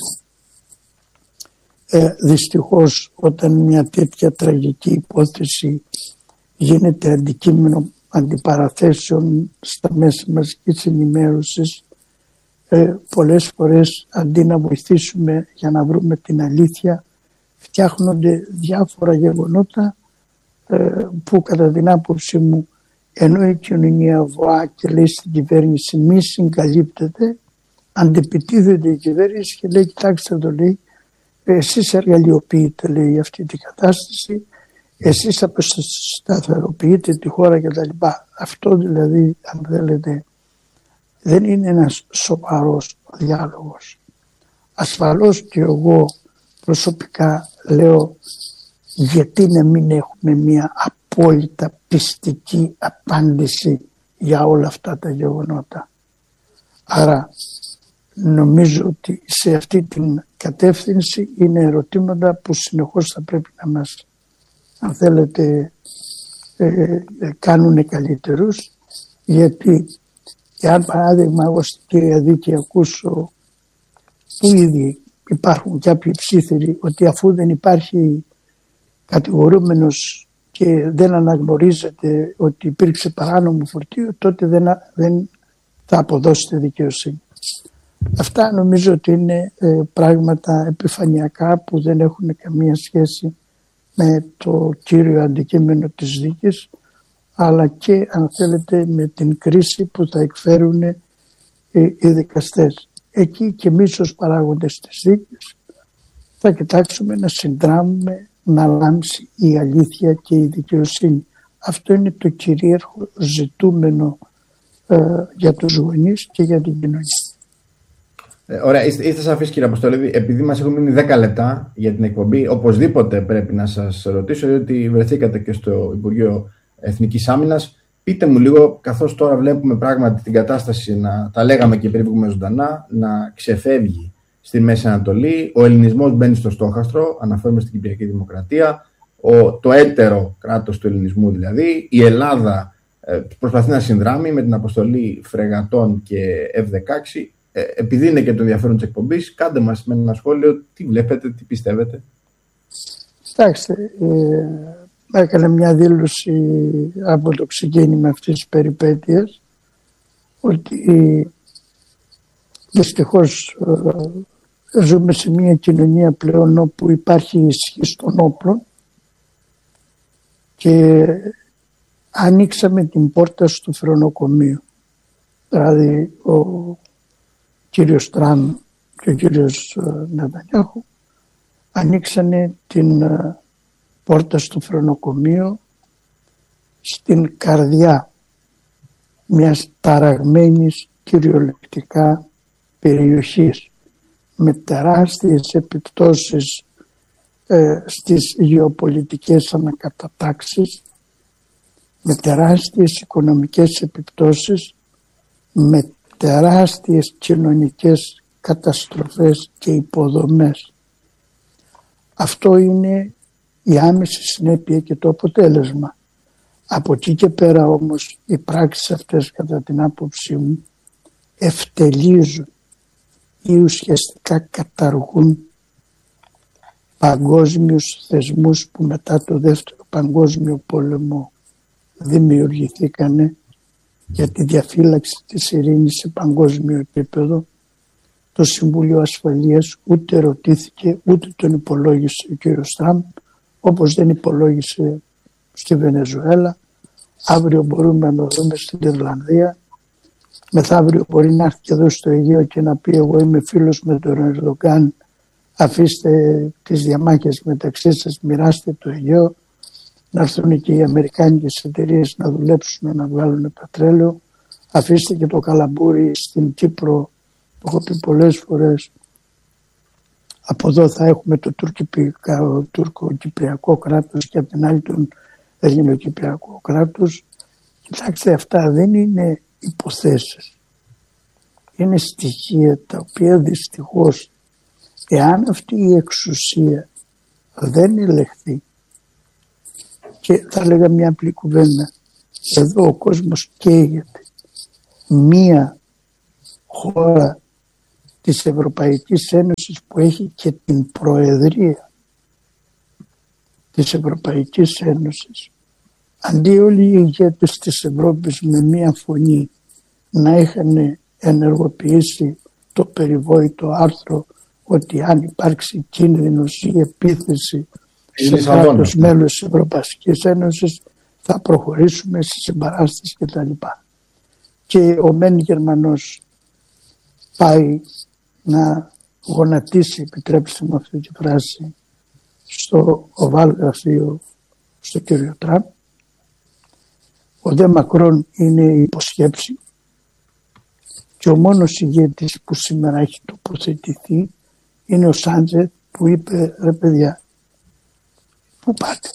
ε, δυστυχώς όταν μια τέτοια τραγική υπόθεση γίνεται αντικείμενο αντιπαραθέσεων στα μέσα μαζικής ενημέρωσης, ε, πολλές φορές αντί να βοηθήσουμε για να βρούμε την αλήθεια, φτιάχνονται διάφορα γεγονότα ε, που κατά την άποψή μου, ενώ η κοινωνία βοά και λέει στην κυβέρνηση μη συγκαλύπτεται, αντεπιτίθεται η κυβέρνηση και λέει κοιτάξτε το, λέει, εσείς εργαλειοποιείτε, λέει, αυτή την κατάσταση, εσείς αποσταθεροποιείτε τη χώρα κτλ. Αυτό δηλαδή, αν θέλετε, δεν είναι ένας σοβαρός διάλογος. Ασφαλώς και εγώ προσωπικά λέω γιατί να μην έχουμε μια απόλυτα πιστική απάντηση για όλα αυτά τα γεγονότα. Άρα νομίζω ότι σε αυτή την κατεύθυνση είναι ερωτήματα που συνεχώς θα πρέπει να μας, αν θέλετε, ε, κάνουν καλύτερους, γιατί εάν παράδειγμα εγώ στην κυρία Δίκη ακούσω που ήδη υπάρχουν κάποιοι ψήθυροι ότι αφού δεν υπάρχει κατηγορούμενος και δεν αναγνωρίζεται ότι υπήρξε παράνομο φορτίο, τότε δεν, δεν θα αποδώσετε δικαιοσύνη. Αυτά νομίζω ότι είναι ε, πράγματα επιφανειακά που δεν έχουν καμία σχέση με το κύριο αντικείμενο της δίκης, αλλά και αν θέλετε με την κρίση που θα εκφέρουν ε, οι δικαστές. Εκεί και εμείς ως παράγοντες της δίκης θα κοιτάξουμε να συνδράμουμε να λάμψει η αλήθεια και η δικαιοσύνη. Αυτό είναι το κυρίαρχο ζητούμενο ε, για τους γονείς και για την κοινωνία. Ε, ωραία, είστε, είστε σαφείς κύριε Αποστολίδη. Επειδή μας έχουν μείνει δέκα λεπτά για την εκπομπή, οπωσδήποτε πρέπει να σας ρωτήσω, διότι βρεθήκατε και στο Υπουργείο Εθνικής Άμυνας. Πείτε μου λίγο, καθώς τώρα βλέπουμε πράγματι την κατάσταση, να τα λέγαμε και πριν βγούμε ζωντανά, να ξεφεύγει στη Μέση Ανατολή, ο ελληνισμός μπαίνει στο στόχαστρο, αναφέρουμε στην Κυπριακή Δημοκρατία, ο, το έτερο κράτος του ελληνισμού δηλαδή, η Ελλάδα ε, προσπαθεί να συνδράμει με την αποστολή φρεγατών και εφ δεκαέξι. Ε, επειδή είναι και το ενδιαφέρον της εκπομπής, κάντε μας με ένα σχόλιο τι βλέπετε, τι πιστεύετε. Κοιτάξτε, ε, έκανε μια δήλωση από το ξεκίνημα αυτής της περιπέτειας ότι ε, δυστυχώς ε, ζούμε σε μια κοινωνία πλέον όπου υπάρχει ισχύ των όπλων και ανοίξαμε την πόρτα στο φρονοκομείο. Δηλαδή ο κύριος Τραμπ και ο κύριος Νετανιάχου ανοίξανε την πόρτα στο φρονοκομείο στην καρδιά μιας ταραγμένης κυριολεκτικά περιοχής με τεράστιες επιπτώσεις ε, στις γεωπολιτικές ανακατατάξεις, με τεράστιες οικονομικές επιπτώσεις, με τεράστιες κοινωνικές καταστροφές και υποδομές. Αυτό είναι η άμεση συνέπεια και το αποτέλεσμα. Από εκεί και πέρα όμως οι πράξεις αυτές κατά την άποψή μου ευτελίζουν ή ουσιαστικά καταργούν παγκόσμιους θεσμούς που μετά το δεύτερο παγκόσμιο πόλεμο δημιουργηθήκανε για τη διαφύλαξη της ειρήνης σε παγκόσμιο επίπεδο. Το Συμβούλιο Ασφαλείας ούτε ρωτήθηκε ούτε τον υπολόγισε ο κύριος Τραμπ, όπως δεν υπολόγισε στη Βενεζουέλα. Αύριο μπορούμε να το δούμε στην Ιρλανδία. Μεθαύριο μπορεί να έρθει και εδώ στο Αιγαίο και να πει εγώ είμαι φίλος με τον Ερντογκάν, αφήστε τις διαμάχες μεταξύ σας, μοιράστε το Αιγαίο. Να έρθουν και οι αμερικάνικες εταιρείες να δουλέψουν, να βγάλουν πετρέλαιο. Αφήστε και το καλαμπούρι στην Κύπρο, που έχω πει πολλές φορές. Από εδώ θα έχουμε το τουρκο-κυπριακό κράτος και από την άλλη τον ελληνοκυπριακό κράτος. Κοιτάξτε, αυτά δεν είναι υποθέσεις. Είναι στοιχεία τα οποία δυστυχώς, εάν αυτή η εξουσία δεν ελεγχθεί Και θα έλεγα μια απλή κουβέντα. Εδώ ο κόσμος καίγεται. Μία χώρα της Ευρωπαϊκής Ένωσης που έχει και την Προεδρία της Ευρωπαϊκής Ένωσης, αντί όλοι οι ηγέτες της Ευρώπης με μία φωνή να είχαν ενεργοποιήσει το περιβόητο άρθρο ότι αν υπάρξει κίνδυνος ή επίθεση σε κράτος μέλος της Ευρωπαϊκής Ένωσης θα προχωρήσουμε στη συμπαράσταση κτλ. Και ο μεν Γερμανός πάει να γονατίσει, επιτρέψτε μου αυτή τη φράση, στο οβάλ γραφείο στο κύριο Τραμπ. Ο δε Μακρόν είναι η υποσχέψη και ο μόνος ηγέτης που σήμερα έχει τοποθετηθεί είναι ο Σάντζετ που είπε ρε παιδιά, πού πάτε?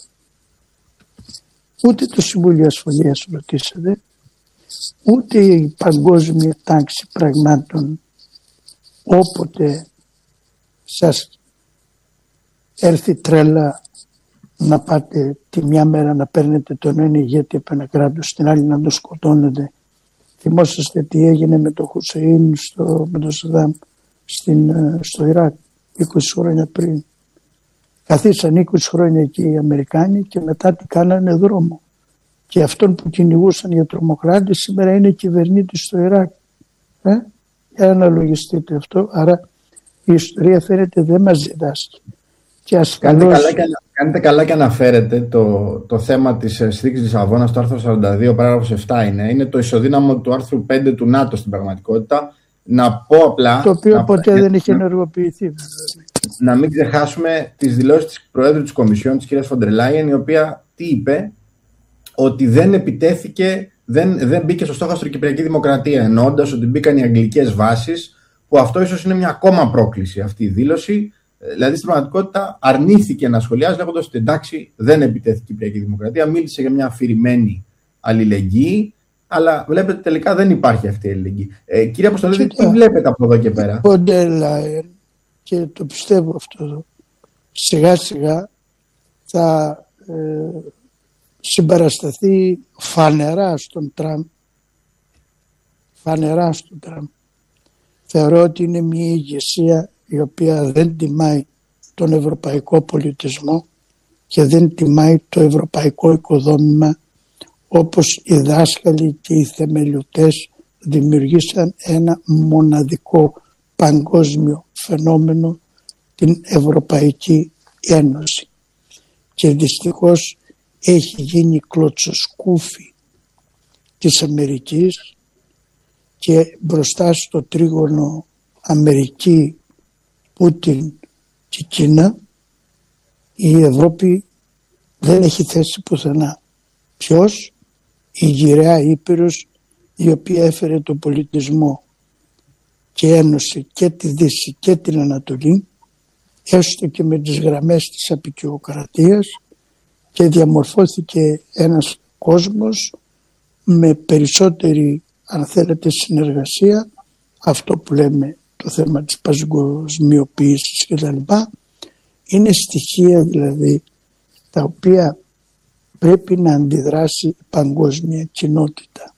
Ούτε το Συμβούλιο Ασφαλείας ρωτήσατε, ούτε η παγκόσμια τάξη πραγμάτων όποτε σας έρθει τρέλα να πάτε τη μια μέρα να παίρνετε τον ένα ηγέτη από ένα κράτος, την άλλη να τον σκοτώνετε. Θυμόσαστε τι έγινε με τον Χουσέιν, στο, με τον Σαντάμ στην, στο Ιράκ είκοσι χρόνια πριν. Καθίσαν είκοσι χρόνια εκεί οι Αμερικάνοι και μετά τι κάνανε δρόμο. Και αυτόν που κυνηγούσαν για τρομοκράτη σήμερα είναι κυβερνήτης στο Ιράκ. Ε? Για να αναλογιστείτε αυτό. Άρα η ιστορία φαίνεται δεν μας διδάσκει. Και ασφαλώς... Κάνετε καλά και, κάνετε καλά και αναφέρετε το, το θέμα της συνθήκης της Λισαβόνας, το άρθρο σαράντα δύο, παράγραφος επτά είναι. Είναι το ισοδύναμο του άρθρου πέντε του ΝΑΤΟ στην πραγματικότητα. Να πω απλά... Το οποίο να, ποτέ να, δεν είχε ενεργοποιηθεί. Να μην ξεχάσουμε τις δηλώσεις της Προέδρου της Κομισιόν, της κυρίας Φοντερ Λάιεν, η οποία τι είπε? Ότι δεν επιτέθηκε, δεν, δεν μπήκε στο στόχαστρο η Κυπριακή Δημοκρατία, εννοώντας ότι μπήκαν οι αγγλικές βάσεις, που αυτό ίσως είναι μια ακόμα πρόκληση αυτή η δήλωση. Δηλαδή στην πραγματικότητα αρνήθηκε να σχολιάζει, λέγοντας ότι εντάξει, δεν επιτέθηκε η Κυπριακή Δημοκρατία, μίλησε για μια αφηρημένη αλληλεγγύη, αλλά βλέπετε τελικά δεν υπάρχει αυτή η αλληλεγγύη. Ε, κύριε Αποστολίδη, τι βλέπετε από εδώ και πέρα? Φοντερ, και το πιστεύω αυτό εδώ, σιγά σιγά θα ε, συμπαρασταθεί φανερά στον Τραμπ. Φανερά στον Τραμπ. Θεωρώ ότι είναι μια ηγεσία η οποία δεν τιμάει τον ευρωπαϊκό πολιτισμό και δεν τιμάει το ευρωπαϊκό οικοδόμημα, όπως οι δάσκαλοι και οι θεμελιωτές δημιουργήσαν ένα μοναδικό παγκόσμιο φαινόμενο, την Ευρωπαϊκή Ένωση. Και δυστυχώς έχει γίνει κλωτσοσκούφι της Αμερικής και μπροστά στο τρίγωνο Αμερική, Πούτιν και Κίνα η Ευρώπη δεν έχει θέση πουθενά. Ποιος? Η γυραιά Ήπειρος, η οποία έφερε το πολιτισμό και ένωσε και τη Δύση και την Ανατολή, έστω και με τις γραμμές της αποικιοκρατίας, και διαμορφώθηκε ένας κόσμος με περισσότερη, αν θέλετε, συνεργασία, αυτό που λέμε το θέμα της παγκοσμιοποίησης κτλ. Είναι στοιχεία δηλαδή τα οποία πρέπει να αντιδράσει η παγκόσμια κοινότητα.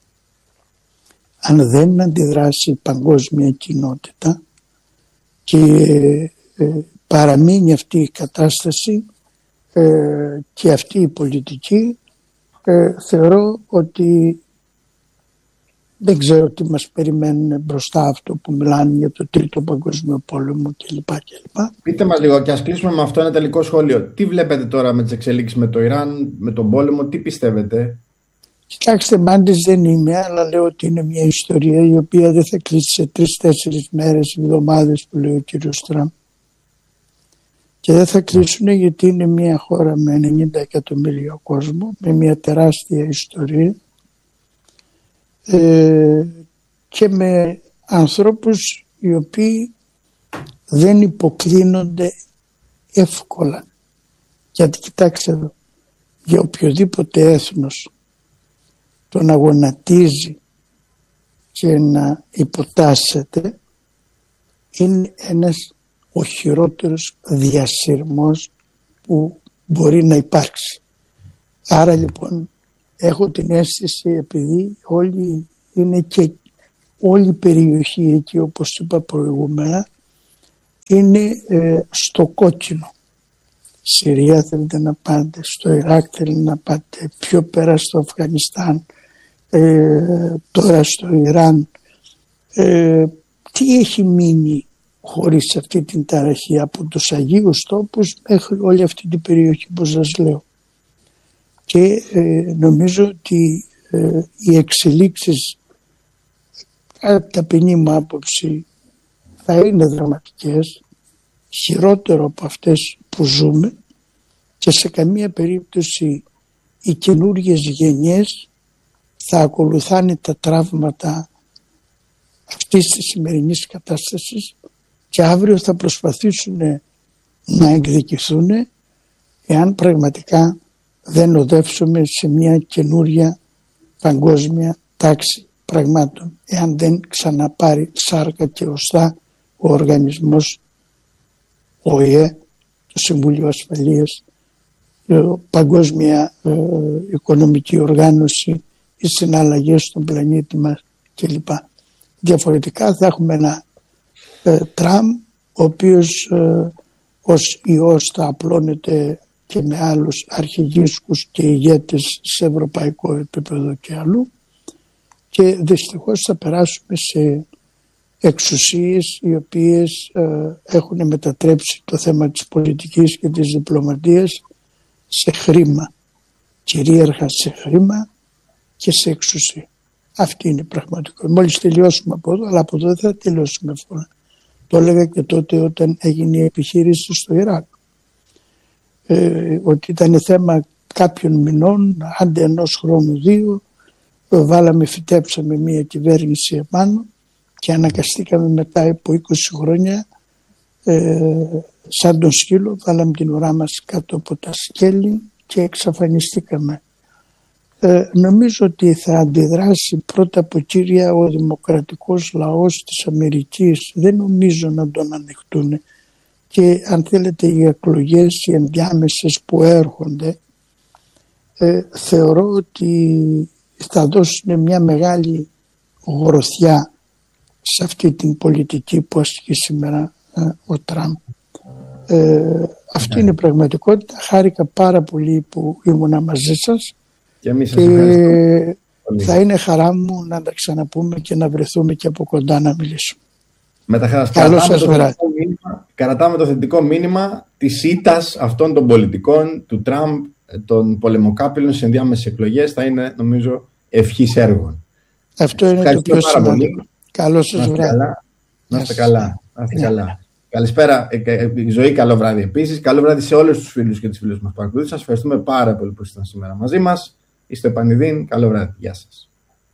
Αν δεν αντιδράσει η παγκόσμια κοινότητα και ε, παραμείνει αυτή η κατάσταση ε, και αυτή η πολιτική, ε, θεωρώ ότι δεν ξέρω τι μας περιμένουν μπροστά, αυτό που μιλάνε για το τρίτο παγκόσμιο πόλεμο κλπ. κλπ. Πείτε μας λίγο και ας κλείσουμε με αυτό ένα τελικό σχόλιο. Τι βλέπετε τώρα με τις εξελίξεις με το Ιράν, με τον πόλεμο, τι πιστεύετε? Κοιτάξτε, μάντης δεν είμαι, αλλά λέω ότι είναι μια ιστορία η οποία δεν θα κλείσει σε τρεις-τέσσερις μέρες, εβδομάδες που λέει ο κύριος Τραμπ. Και δεν θα κλείσουν γιατί είναι μια χώρα με ενενήντα εκατομμύρια κόσμο, με μια τεράστια ιστορία ε, και με ανθρώπους οι οποίοι δεν υποκλίνονται εύκολα. Γιατί κοιτάξτε εδώ, για οποιοδήποτε έθνος το να γονατίζει και να υποτάσσεται είναι ένας ο χειρότερος διασυρμός που μπορεί να υπάρξει. Άρα λοιπόν έχω την αίσθηση, επειδή όλη είναι και όλη η περιοχή εκεί, όπως είπα προηγούμενα, είναι ε, στο κόκκινο. Συρία θέλετε να πάτε, στο Ιράκ θέλετε να πάτε, πιο πέρα στο Αφγανιστάν, ε, τώρα στο Ιράν. Ε, τι έχει μείνει χωρίς αυτή την ταραχή από τους Αγίους Τόπους μέχρι όλη αυτή την περιοχή που σας λέω. Και ε, νομίζω ότι ε, οι εξελίξεις κατά ταπεινή μου άποψη θα είναι δραματικές, χειρότερο από αυτές που ζούμε, και σε καμία περίπτωση οι καινούργιες γενιές θα ακολουθάνε τα τραύματα αυτής της σημερινής κατάστασης και αύριο θα προσπαθήσουν να εκδικηθούν εάν πραγματικά δεν οδεύσουμε σε μια καινούρια παγκόσμια τάξη πραγμάτων, εάν δεν ξαναπάρει σάρκα και οστά ο οργανισμός ο ΟΗΕ, το Συμβούλιο Ασφαλείας, η Παγκόσμια ε, Οικονομική Οργάνωση, οι συναλλαγές στον πλανήτη μας κλπ. Διαφορετικά θα έχουμε ένα ε, Τραμπ, ο οποίος ε, ως ιός θα απλώνεται και με άλλους αρχηγίσκους και ηγέτες σε ευρωπαϊκό επίπεδο και αλλού, και δυστυχώς θα περάσουμε σε εξουσίες οι οποίες ε, έχουν μετατρέψει το θέμα της πολιτικής και της διπλωματίας σε χρήμα, κυρίαρχα σε χρήμα και σε εξουσία. Αυτή είναι η πραγματικότητα. Μόλις τελειώσουμε από εδώ, αλλά από εδώ δεν θα τελειώσουμε εύκολα. Το έλεγα και τότε όταν έγινε η επιχείρηση στο Ιράκ. Ε, ότι ήταν θέμα κάποιων μηνών, άντε ενός χρόνου δύο, βάλαμε, φυτέψαμε μια κυβέρνηση επάνω και αναγκαστήκαμε μετά από είκοσι χρόνια ε, σαν τον σκύλο, βάλαμε την ουρά μας κάτω από τα σκέλη και εξαφανιστήκαμε. Ε, νομίζω ότι θα αντιδράσει πρώτα από κύρια ο δημοκρατικός λαός της Αμερικής. Δεν νομίζω να τον ανεχτούν, και αν θέλετε οι εκλογές, οι ενδιάμεσες που έρχονται, ε, θεωρώ ότι θα δώσουν μια μεγάλη γροθιά σε αυτή την πολιτική που ασκεί σήμερα ε, ο Τραμπ. Ε, αυτή yeah. είναι η πραγματικότητα. Χάρηκα πάρα πολύ που ήμουνα μαζί σας και, εμείς και θα είναι χαρά μου να τα ξαναπούμε και να βρεθούμε και από κοντά να μιλήσουμε. Με τα χαράς. Κρατάμε, κρατάμε το θετικό μήνυμα της ήττας αυτών των πολιτικών του Τραμπ, των πολεμοκάπηλων σε ενδιάμεσες εκλογές. Θα είναι, νομίζω, ευχής έργων. Αυτό είναι το πιο σημαντικό. Καλό σας βράδυ. Να είστε καλά. Να είστε καλά. Καλησπέρα, η Ζωή, καλό βράδυ επίσης. Καλό βράδυ σε όλους τους φίλους και τις φίλες που μας παρακολουθούν. Σας ευχαριστούμε πάρα πολύ που ήσασταν σήμερα μαζί μας. Είστε επανειδήν. Καλό βράδυ. Γεια σας.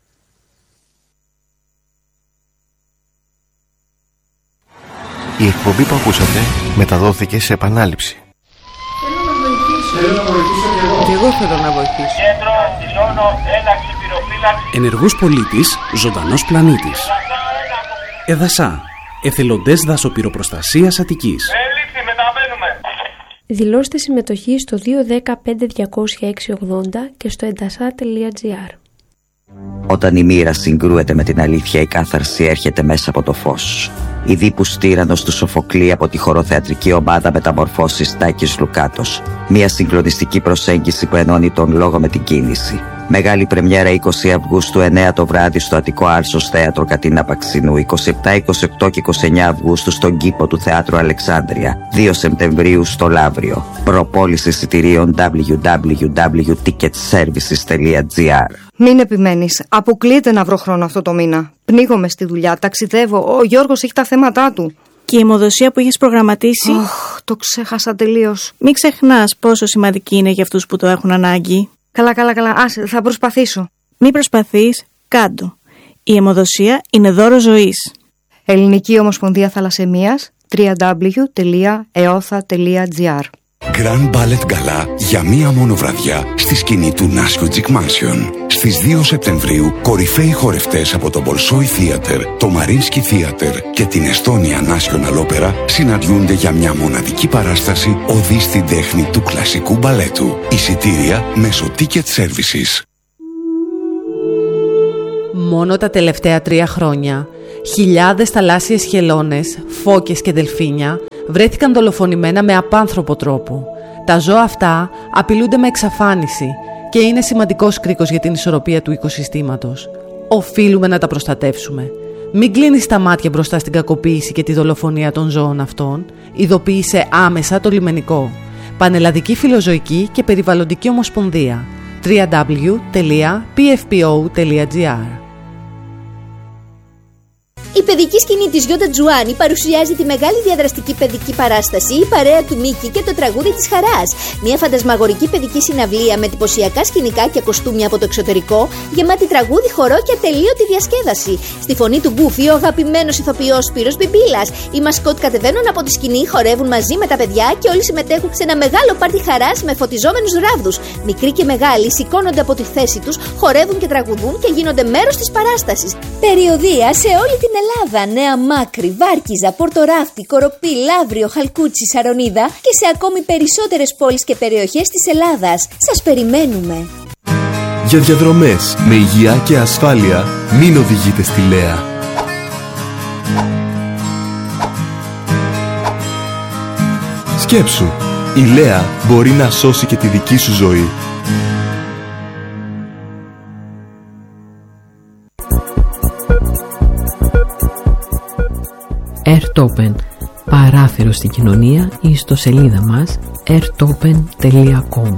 Η εκπομπή που ακούσατε μεταδόθηκε σε επανάληψη. Θέλω να βοηθήσω. Θέλω να βοηθήσω και εγώ. Και εγώ θέλω να βοηθήσω. Κέντρο, δηλώνω, ένταξη, πυροφύλαξη. Ενεργός πολίτης, ζωντανός πλανήτης. Εδασά, εθελοντές δασοπυροπροστασίας Αττικής. Έληξη, μεταβαίνουμε. Δηλώστε συμμετοχή στο δύο ένα μηδέν πέντε διακόσια έξι ογδόντα και στο εντασά τελεία τζι άρ. Όταν η μοίρα συγκρούεται με την αλήθεια, η κάθαρση έρχεται μέσα από το φως. Η Δίπους Τύραννος του Σοφοκλή από τη χοροθεατρική ομάδα Μεταμορφώσεις Τάκης Λουκάτος. Μια συγκλονιστική προσέγγιση που ενώνει τον λόγο με την κίνηση. Μεγάλη πρεμιέρα είκοσι Αυγούστου εννέα το βράδυ στο Αττικό Άλσος Θέατρο Κατίνα Παξινού, είκοσι επτά, είκοσι οκτώ και είκοσι εννέα Αυγούστου στον κήπο του Θεάτρου Αλεξάνδρεια, δύο Σεπτεμβρίου στο Λαύριο. Προπόληση εισιτηρίων double-u double-u double-u τελεία ticket services τελεία τζι άρ. Μην επιμένεις, αποκλείεται να βρω χρόνο αυτό το μήνα. Πνίγομαι στη δουλειά, ταξιδεύω, ο Γιώργος έχει τα θέματα του. Και η αιμοδοσία που έχεις προγραμματίσει. Oh, το ξέχασα τελείως. Μην ξεχνάς πόσο σημαντική είναι για αυτούς που το έχουν ανάγκη. Καλά, καλά, καλά. Άσε, θα προσπαθήσω. Μην προσπαθείς, κάντο. Η αιμοδοσία είναι δώρο ζωής. Ελληνική Ομοσπονδία Θαλασσαιμίας, double-u double-u double-u τελεία εόθα τελεία τζι άρ. Grand Ballet Gala για μία μόνο βραδιά στη σκηνή του Νάσιο Τζικ Mansion. Στις δύο Σεπτεμβρίου, κορυφαίοι χορευτές από το Bolshoi Theater, το Mariinsky Theater και την Estonia National Opera συναντιούνται για μια μοναδική παράσταση οδή στην τέχνη του κλασικού μπαλέτου. Εισιτήρια μέσω Ticket Services. Μόνο τα τελευταία τρία χρόνια, χιλιάδες θαλάσσιες χελώνες, φώκες και δελφίνια βρέθηκαν δολοφονημένα με απάνθρωπο τρόπο. Τα ζώα αυτά απειλούνται με εξαφάνιση και είναι σημαντικός κρίκος για την ισορροπία του οικοσυστήματος. Οφείλουμε να τα προστατεύσουμε. Μην κλείνεις τα μάτια μπροστά στην κακοποίηση και τη δολοφονία των ζώων αυτών. Ειδοποίησε άμεσα το λιμενικό. Πανελλαδική Φιλοζωική και Περιβαλλοντική Ομοσπονδία. double-u double-u double-u τελεία πι εφ πι ο τελεία τζι άρ. Η παιδική σκηνή της Γιώτα Τζουάνι παρουσιάζει τη μεγάλη διαδραστική παιδική παράσταση «Η παρέα του Μίκη και το τραγούδι της χαράς». Μια φαντασμαγορική παιδική συναυλία με εντυπωσιακά σκηνικά και κοστούμια από το εξωτερικό, γεμάτη τραγούδι, χορό και ατελείωτη διασκέδαση. Στη φωνή του Γκούφι, ο αγαπημένος ηθοποιός Σπύρος Μπιμπίλας. Οι μασκότ κατεβαίνουν από τη σκηνή, χορεύουν μαζί με τα παιδιά και όλοι συμμετέχουν σε ένα μεγάλο πάρτι χαράς με φωτιζόμενους ράβδους. Μικροί και μεγάλοι σηκώνονται από τη θέση τους, χορεύουν και τραγουδούν και γίνονται μέρος της παράστασης. Περιοδεία σε όλη την Ελλάδα, Νέα Μάκρη, Βάρκιζα, Πορτοράφτη, Κοροπή, Λαύριο, Χαλκούτσι, Σαρονίδα και σε ακόμη περισσότερες πόλεις και περιοχές της Ελλάδας. Σας περιμένουμε! Για διαδρομές με υγεία και ασφάλεια, μην οδηγείτε στη Λέα. Σκέψου, η Λέα μπορεί να σώσει και τη δική σου ζωή. Airtopen, παράθυρο στην κοινωνία, ή στο σελίδα μας airtopen τελεία com.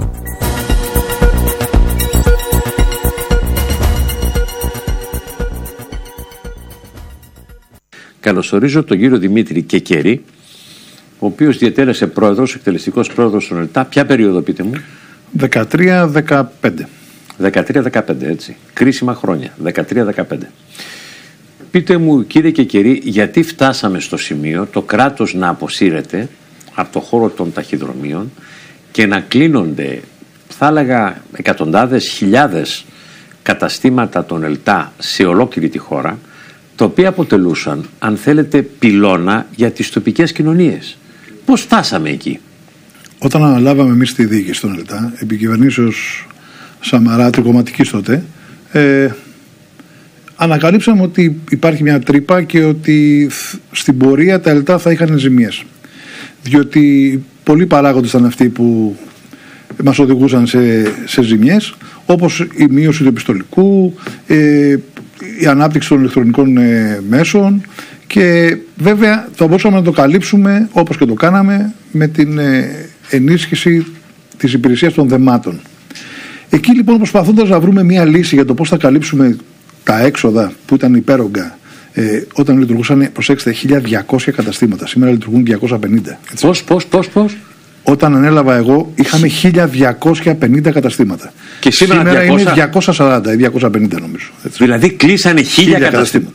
Καλωσορίζω τον κύριο Δημήτρη Κεκερή, ο οποίος διετέλεσε πρόεδρος, εκτελεστικός πρόεδρος των ΕΛΤΑ. Ποια περίοδο, πείτε μου? δεκατρία δεκαπέντε. δεκατρία δεκαπέντε, έτσι. Κρίσιμα χρόνια. δεκατρία δεκαπέντε. Πείτε μου, κύριε Κεκερή, γιατί φτάσαμε στο σημείο το κράτος να αποσύρεται από το χώρο των ταχυδρομείων και να κλείνονται, θα έλεγα, εκατοντάδες, χιλιάδες καταστήματα των ΕΛΤΑ σε ολόκληρη τη χώρα, τα οποία αποτελούσαν, αν θέλετε, πυλώνα για τις τοπικές κοινωνίες. Πώς φτάσαμε εκεί? Όταν αναλάβαμε εμείς τη διοίκηση των ΕΛΤΑ, επί κυβερνήσεως Σαμαρά, τρικομματικής τότε, ε, ανακαλύψαμε ότι υπάρχει μια τρύπα και ότι στην πορεία τα ΕΛΤΑ θα είχαν ζημίες. Διότι πολλοί παράγοντες ήταν αυτοί που μας οδηγούσαν σε, σε ζημιές, όπως η μείωση του επιστολικού, ε, η ανάπτυξη των ηλεκτρονικών ε, μέσων, και βέβαια θα μπορούσαμε να το καλύψουμε, όπως και το κάναμε, με την ε, ενίσχυση της υπηρεσίας των δεμάτων. Εκεί λοιπόν, προσπαθώντας να βρούμε μια λύση για το πώς θα καλύψουμε τα έξοδα που ήταν υπέρογκα, ε, όταν λειτουργούσαν, προσέξτε, χίλια διακόσια καταστήματα. Σήμερα λειτουργούν διακόσια πενήντα. Πώς, πώς, πώς, πώς. Όταν ανέλαβα εγώ, είχαμε χίλια διακόσια πενήντα καταστήματα. Και σήμερα, σήμερα διακόσια... είναι διακόσια σαράντα ή διακόσια πενήντα, νομίζω. Έτσι. Δηλαδή κλείσανε χίλια καταστήματα.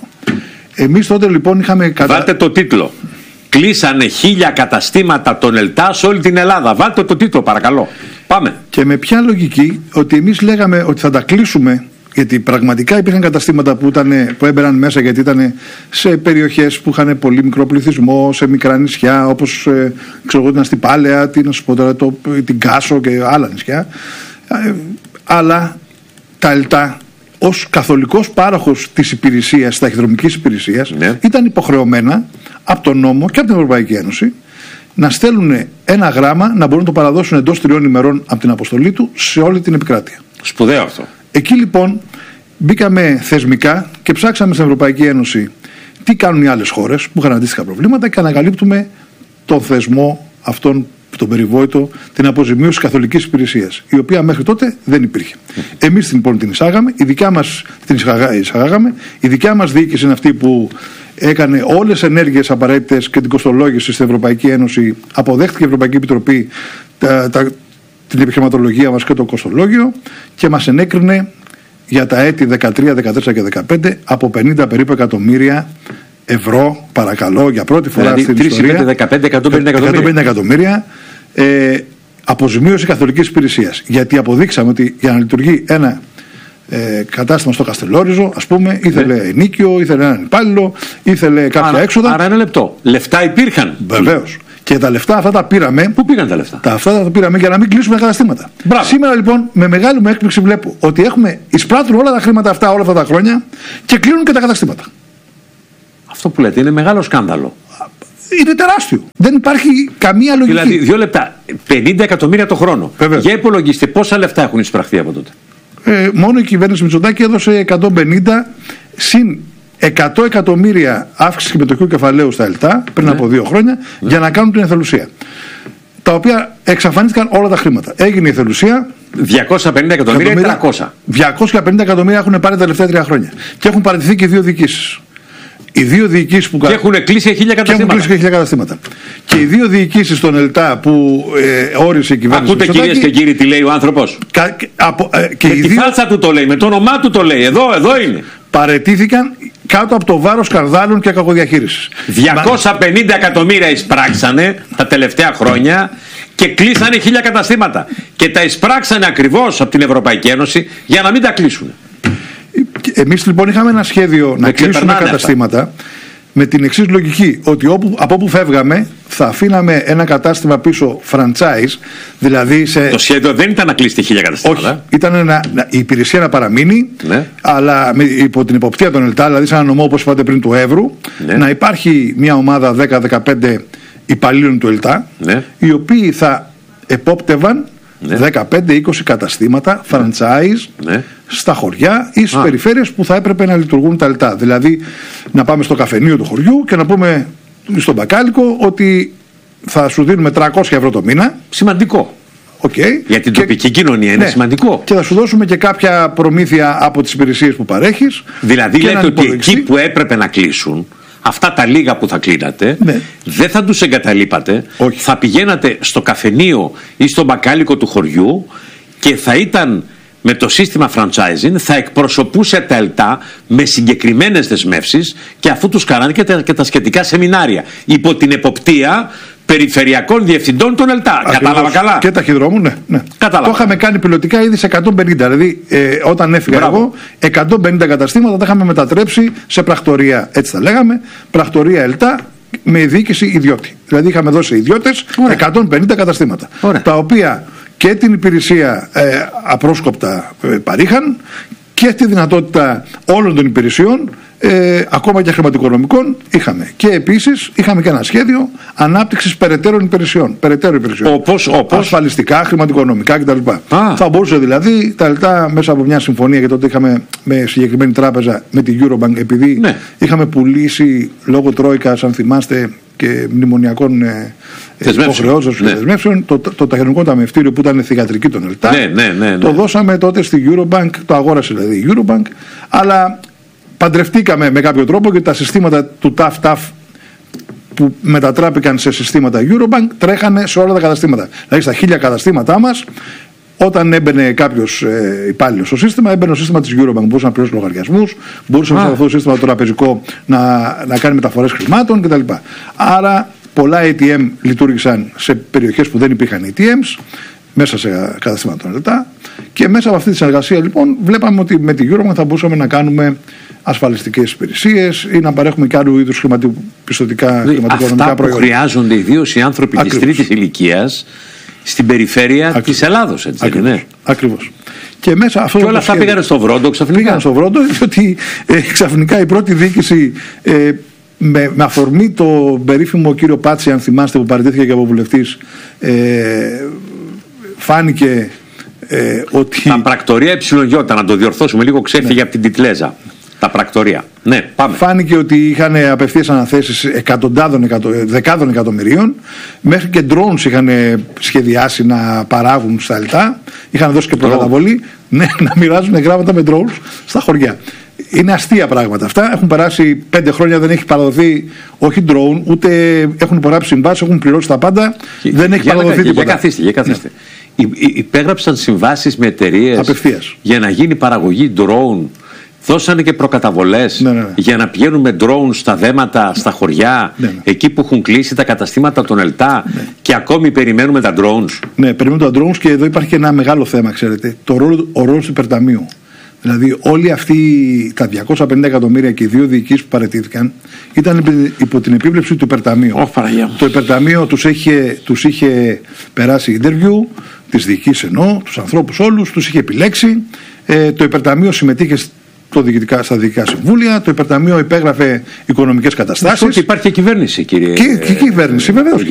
Εμείς τότε λοιπόν είχαμε. Κατα... Βάλτε το τίτλο. Κλείσανε χίλια καταστήματα των ΕΛΤΑ σε όλη την Ελλάδα. Βάλτε το τίτλο, παρακαλώ. Πάμε. Και με ποια λογική? Ότι εμείς λέγαμε ότι θα τα κλείσουμε. Γιατί πραγματικά υπήρχαν καταστήματα που, ήταν, που έμπαιναν μέσα, γιατί ήταν σε περιοχές που είχαν πολύ μικρό πληθυσμό, σε μικρά νησιά, όπως ε, ξέρω εγώ, ήταν στην Πάλαια, τι να σου πω τώρα, το, την Κάσο και άλλα νησιά. Ε, αλλά τα ΕΛΤΑ, ως καθολικός πάροχος της υπηρεσίας, της ταχυδρομικής υπηρεσίας, ναι, ήταν υποχρεωμένα από τον νόμο και από την Ευρωπαϊκή Ένωση να στέλνουν ένα γράμμα, να μπορούν να το παραδώσουν εντός τριών ημερών από την αποστολή του σε όλη την επικράτεια. Σπουδαίο αυτό. Εκεί λοιπόν μπήκαμε θεσμικά και ψάξαμε στην Ευρωπαϊκή Ένωση τι κάνουν οι άλλες χώρες που είχαν αντίστοιχα προβλήματα και ανακαλύπτουμε τον θεσμό αυτόν, τον περιβόητο, την αποζημίωση καθολικής υπηρεσίας, η οποία μέχρι τότε δεν υπήρχε. Εμείς λοιπόν την εισάγαμε, η δικιά μας την εισαγάγαμε, η δικιά μας διοίκηση είναι αυτή που έκανε όλες τις ενέργειες απαραίτητες και την κοστολόγηση στην Ευρωπαϊκή Ένωση, αποδέχτηκε η Ευρωπαϊκή Επιτροπή τα, τα, την επιχειρηματολογία μας και το κοστολόγιο και μας ενέκρινε για τα έτη δεκατρία, δεκατέσσερα και δεκαπέντε από πενήντα περίπου εκατομμύρια ευρώ, παρακαλώ, για πρώτη φορά δηλαδή, στην ιστορία, δεκαπέντε, εκατόν πενήντα εκατομμύρια ε, αποζημίωση καθολικής υπηρεσίας. Γιατί αποδείξαμε ότι για να λειτουργεί ένα ε, κατάστημα στο Καστελόριζο, ας πούμε, ήθελε ναι. ενίκιο, ήθελε έναν υπάλληλο, ήθελε κάποια άρα, έξοδα. Άρα ένα λεπτό. Λεφτά υπήρχαν. Βεβαίως. Και τα λεφτά αυτά τα πήραμε. Πού πήγαν τα λεφτά? Τα αυτά τα πήραμε για να μην κλείσουμε καταστήματα. Μπράβο. Σήμερα λοιπόν με μεγάλη μου έκπληξη βλέπω ότι έχουμε εισπράττουν όλα τα χρήματα αυτά όλα αυτά τα χρόνια και κλείνουν και τα καταστήματα. Αυτό που λέτε είναι μεγάλο σκάνδαλο. Είναι τεράστιο. Δεν υπάρχει καμία λογική. Δηλαδή, δύο λεπτά. πενήντα εκατομμύρια το χρόνο. Βεβαίως. Για υπολογίστε πόσα λεφτά έχουν εισπραχθεί από τότε. Ε, μόνο η κυβέρνηση Μητσοτάκη έδωσε εκατόν πενήντα συν εκατό εκατομμύρια αύξηση συμμετοχικού κεφαλαίου στα ΕΛΤΑ πριν ναι. από δύο χρόνια ναι. για να κάνουν την εθελουσία. Τα οποία εξαφανίστηκαν όλα τα χρήματα. Έγινε η εθελουσία. διακόσια πενήντα εκατομμύρια ή τριακόσια. διακόσια πενήντα εκατομμύρια έχουν πάρει τα τελευταία τρία χρόνια. Και έχουν παραιτηθεί και δύο διοικήσεις. Οι δύο διοικήσεις που και έχουν κλείσει χίλια καταστήματα. Και, χίλια καταστήματα. Και οι δύο διοικήσεις των ΕΛΤΑ που ε, όρισε η κυβέρνηση. Ακούτε κυρίες και κύριοι τι λέει ο άνθρωπος. Κα, από, ε, και με οι τη δύο... φάλτσα του το λέει, με το όνομά του το λέει. Εδώ, εδώ είναι. Παραιτήθηκαν κάτω από το βάρος καρδάλων και κακοδιαχείρισης. διακόσια πενήντα εκατομμύρια εισπράξανε τα τελευταία χρόνια και κλείσανε χίλια καταστήματα. Και τα εισπράξανε ακριβώς από την Ευρωπαϊκή Ένωση για να μην τα κλείσουν. Εμείς λοιπόν είχαμε ένα σχέδιο να κλείσουμε καταστήματα αυτά. Με την εξής λογική, ότι όπου, από όπου φεύγαμε θα αφήναμε ένα κατάστημα πίσω franchise, δηλαδή σε... Το σχέδιο δεν ήταν να κλείσει χίλια καταστήματα. Όχι, ήταν να, να, η υπηρεσία να παραμείνει, ναι. αλλά με, υπό την υποπτία των ΕΛΤΑ, δηλαδή σε ένα νομό όπως είπατε πριν του Εύρου, ναι. να υπάρχει μια ομάδα δέκα με δεκαπέντε υπαλλήλων του ΕΛΤΑ, ναι. οι οποίοι θα επόπτευαν ναι. δεκαπέντε με είκοσι καταστήματα franchise ναι. στα χωριά ή στις περιφέρειες που θα έπρεπε να λειτουργούν τα ΕΛΤΑ. Δηλαδή να πάμε στο καφενείο του χωριού και να πούμε στον μπακάλικο ότι θα σου δίνουμε τριακόσια ευρώ το μήνα. Σημαντικό. Okay. Για την και, τοπική κοινωνία είναι ναι, σημαντικό. Και θα σου δώσουμε και κάποια προμήθεια από τις υπηρεσίες που παρέχεις. Δηλαδή λέτε ότι εκεί που έπρεπε να κλείσουν, αυτά τα λίγα που θα κλείνατε, ναι. δεν θα τους εγκαταλείπατε. Όχι. Θα πηγαίνατε στο καφενείο ή στο μπακάλικο του χωριού και θα ήταν με το σύστημα franchising, θα εκπροσωπούσε τα ΕΛΤΑ με συγκεκριμένες δεσμεύσεις και αφού τους κάνανε και τα, και τα σχετικά σεμινάρια υπό την εποπτεία περιφερειακών διευθυντών των ΕΛΤΑ. Ακριβώς. Κατάλαβα καλά. Και ταχυδρόμου, ναι. ναι. Κατάλαβα. Το είχαμε κάνει πιλωτικά ήδη σε εκατόν πενήντα. Δηλαδή, ε, όταν έφυγα Μπράβο. εγώ, εκατόν πενήντα καταστήματα τα είχαμε μετατρέψει σε πρακτορία. Έτσι τα λέγαμε. Πρακτορία ΕΛΤΑ με διοίκηση ιδιώτη. Δηλαδή, είχαμε δώσει ιδιώτες εκατόν πενήντα καταστήματα. Ωραία. Τα οποία και την υπηρεσία ε, απρόσκοπτα ε, παρήχαν και τη δυνατότητα όλων των υπηρεσιών, ε, ακόμα και χρηματοοικονομικών, είχαμε. Και επίσης είχαμε και ένα σχέδιο ανάπτυξης περαιτέρω υπηρεσιών. Περαιτέρω υπηρεσιών. Όπως, όπως. Ασφαλιστικά, χρηματοοικονομικά κτλ. Θα μπορούσε δηλαδή τα ΕΛΤΑ μέσα από μια συμφωνία, γιατί τότε είχαμε με συγκεκριμένη τράπεζα με την Eurobank, επειδή ναι. είχαμε πουλήσει λόγω Τρόικας, αν θυμάστε, και μνημονιακών ε, υποχρεώσεων και ναι. δεσμεύσεων, το, το, το ταχυδρομικό ταμιευτήριο που ήταν θυγατρική των ΕΛΤΑ, ναι, ναι, ναι, ναι. το δώσαμε τότε στη Eurobank, το αγόρασε δηλαδή η Eurobank, αλλά παντρευτήκαμε με κάποιο τρόπο και τα συστήματα του ΤΑΦ-ΤΑΦ που μετατράπηκαν σε συστήματα Eurobank τρέχανε σε όλα τα καταστήματα. Δηλαδή στα χίλια καταστήματά μας, όταν έμπαινε κάποιος ε, υπάλληλος στο σύστημα, έμπαινε το σύστημα της Eurobank. Μπορούσε να πληρώσει λογαριασμούς, μπορούσε μέσα από αυτό το σύστημα το τραπεζικό να, να κάνει μεταφορές χρημάτων κτλ. Άρα πολλά έι τι εμ λειτουργήσαν σε περιοχές που δεν υπήρχαν έι τι εμς, μέσα σε καταστήματα των ΕΛΤΑ. Και μέσα από αυτή τη συνεργασία λοιπόν βλέπαμε ότι με την Eurobank θα μπορούσαμε να κάνουμε ασφαλιστικές υπηρεσίες ή να παρέχουμε και άλλου είδους χρηματοπιστωτικά χρηματοοικονομικά προϊόντα. Αυτά που χρειάζονται ιδίως οι άνθρωποι της τρίτης ηλικίας στην περιφέρεια Ακριβώς. της Ελλάδος, έτσι δεν είναι? Ακριβώς. Και, μέσα αυτό και όλα αυτά πήγανε στο Βρόντο ξαφνικά. Πήγανε στο Βρόντο, διότι ε, ξαφνικά η πρώτη διοίκηση ε, με, με αφορμή το περίφημο κύριο Πάτση, αν θυμάστε, που παραιτήθηκε και από βουλευτής, ε, φάνηκε ε, ότι... Τα πρακτορία εψιλογιώτα, να το διορθώσουμε λίγο, ξέφυγε ναι. από την τιτλέζα. Τα πρακτορία. Ναι, πάμε. Φάνηκε ότι είχαν απευθείας αναθέσεις εκατοντάδων, εκατο, δεκάδων εκατομμυρίων. Μέχρι και drones είχαν σχεδιάσει να παράγουν στα ΕΛΤΑ. Είχαν δώσει και προκαταβολή ναι, να μοιράζουν γράμματα με drones στα χωριά. Είναι αστεία πράγματα αυτά. Έχουν περάσει πέντε χρόνια, δεν έχει παραδοθεί όχι drone, ούτε έχουν υπογράψει συμβάσεις, έχουν πληρώσει τα πάντα. Και, δεν έχει για παραδοθεί για, τίποτα. Για καθίστε, για καθίστε. Ναι. Υπέγραψαν συμβάσεις με εταιρείες για να γίνει παραγωγή drone. Δώσανε και προκαταβολές ναι, ναι, ναι. για να πηγαίνουν με drones στα δέματα, στα χωριά, ναι, ναι. εκεί που έχουν κλείσει τα καταστήματα των ΕΛΤΑ ναι. και ακόμη περιμένουμε τα drones. Ναι, περιμένουμε τα drones και εδώ υπάρχει και ένα μεγάλο θέμα, ξέρετε. Το ρόλο, ο ρόλος του υπερταμείου. Δηλαδή, όλοι αυτοί τα διακόσια πενήντα εκατομμύρια και οι δύο διοικήσεις που παραιτήθηκαν ήταν υπό την επίβλεψη του υπερταμείου. Oh, το υπερταμείο τους είχε, τους είχε περάσει interview, τις διοικήσεις εννοώ, τους ανθρώπους όλους, τους είχε επιλέξει. Ε, το υπερταμείο συμμετείχε στο διοικητικά, στα διοικητικά συμβούλια, το υπερταμείο υπέγραφε οικονομικές καταστάσεις. Ότι υπάρχει και κυβέρνηση, κύριε. Και, και κυβέρνηση, βεβαίως.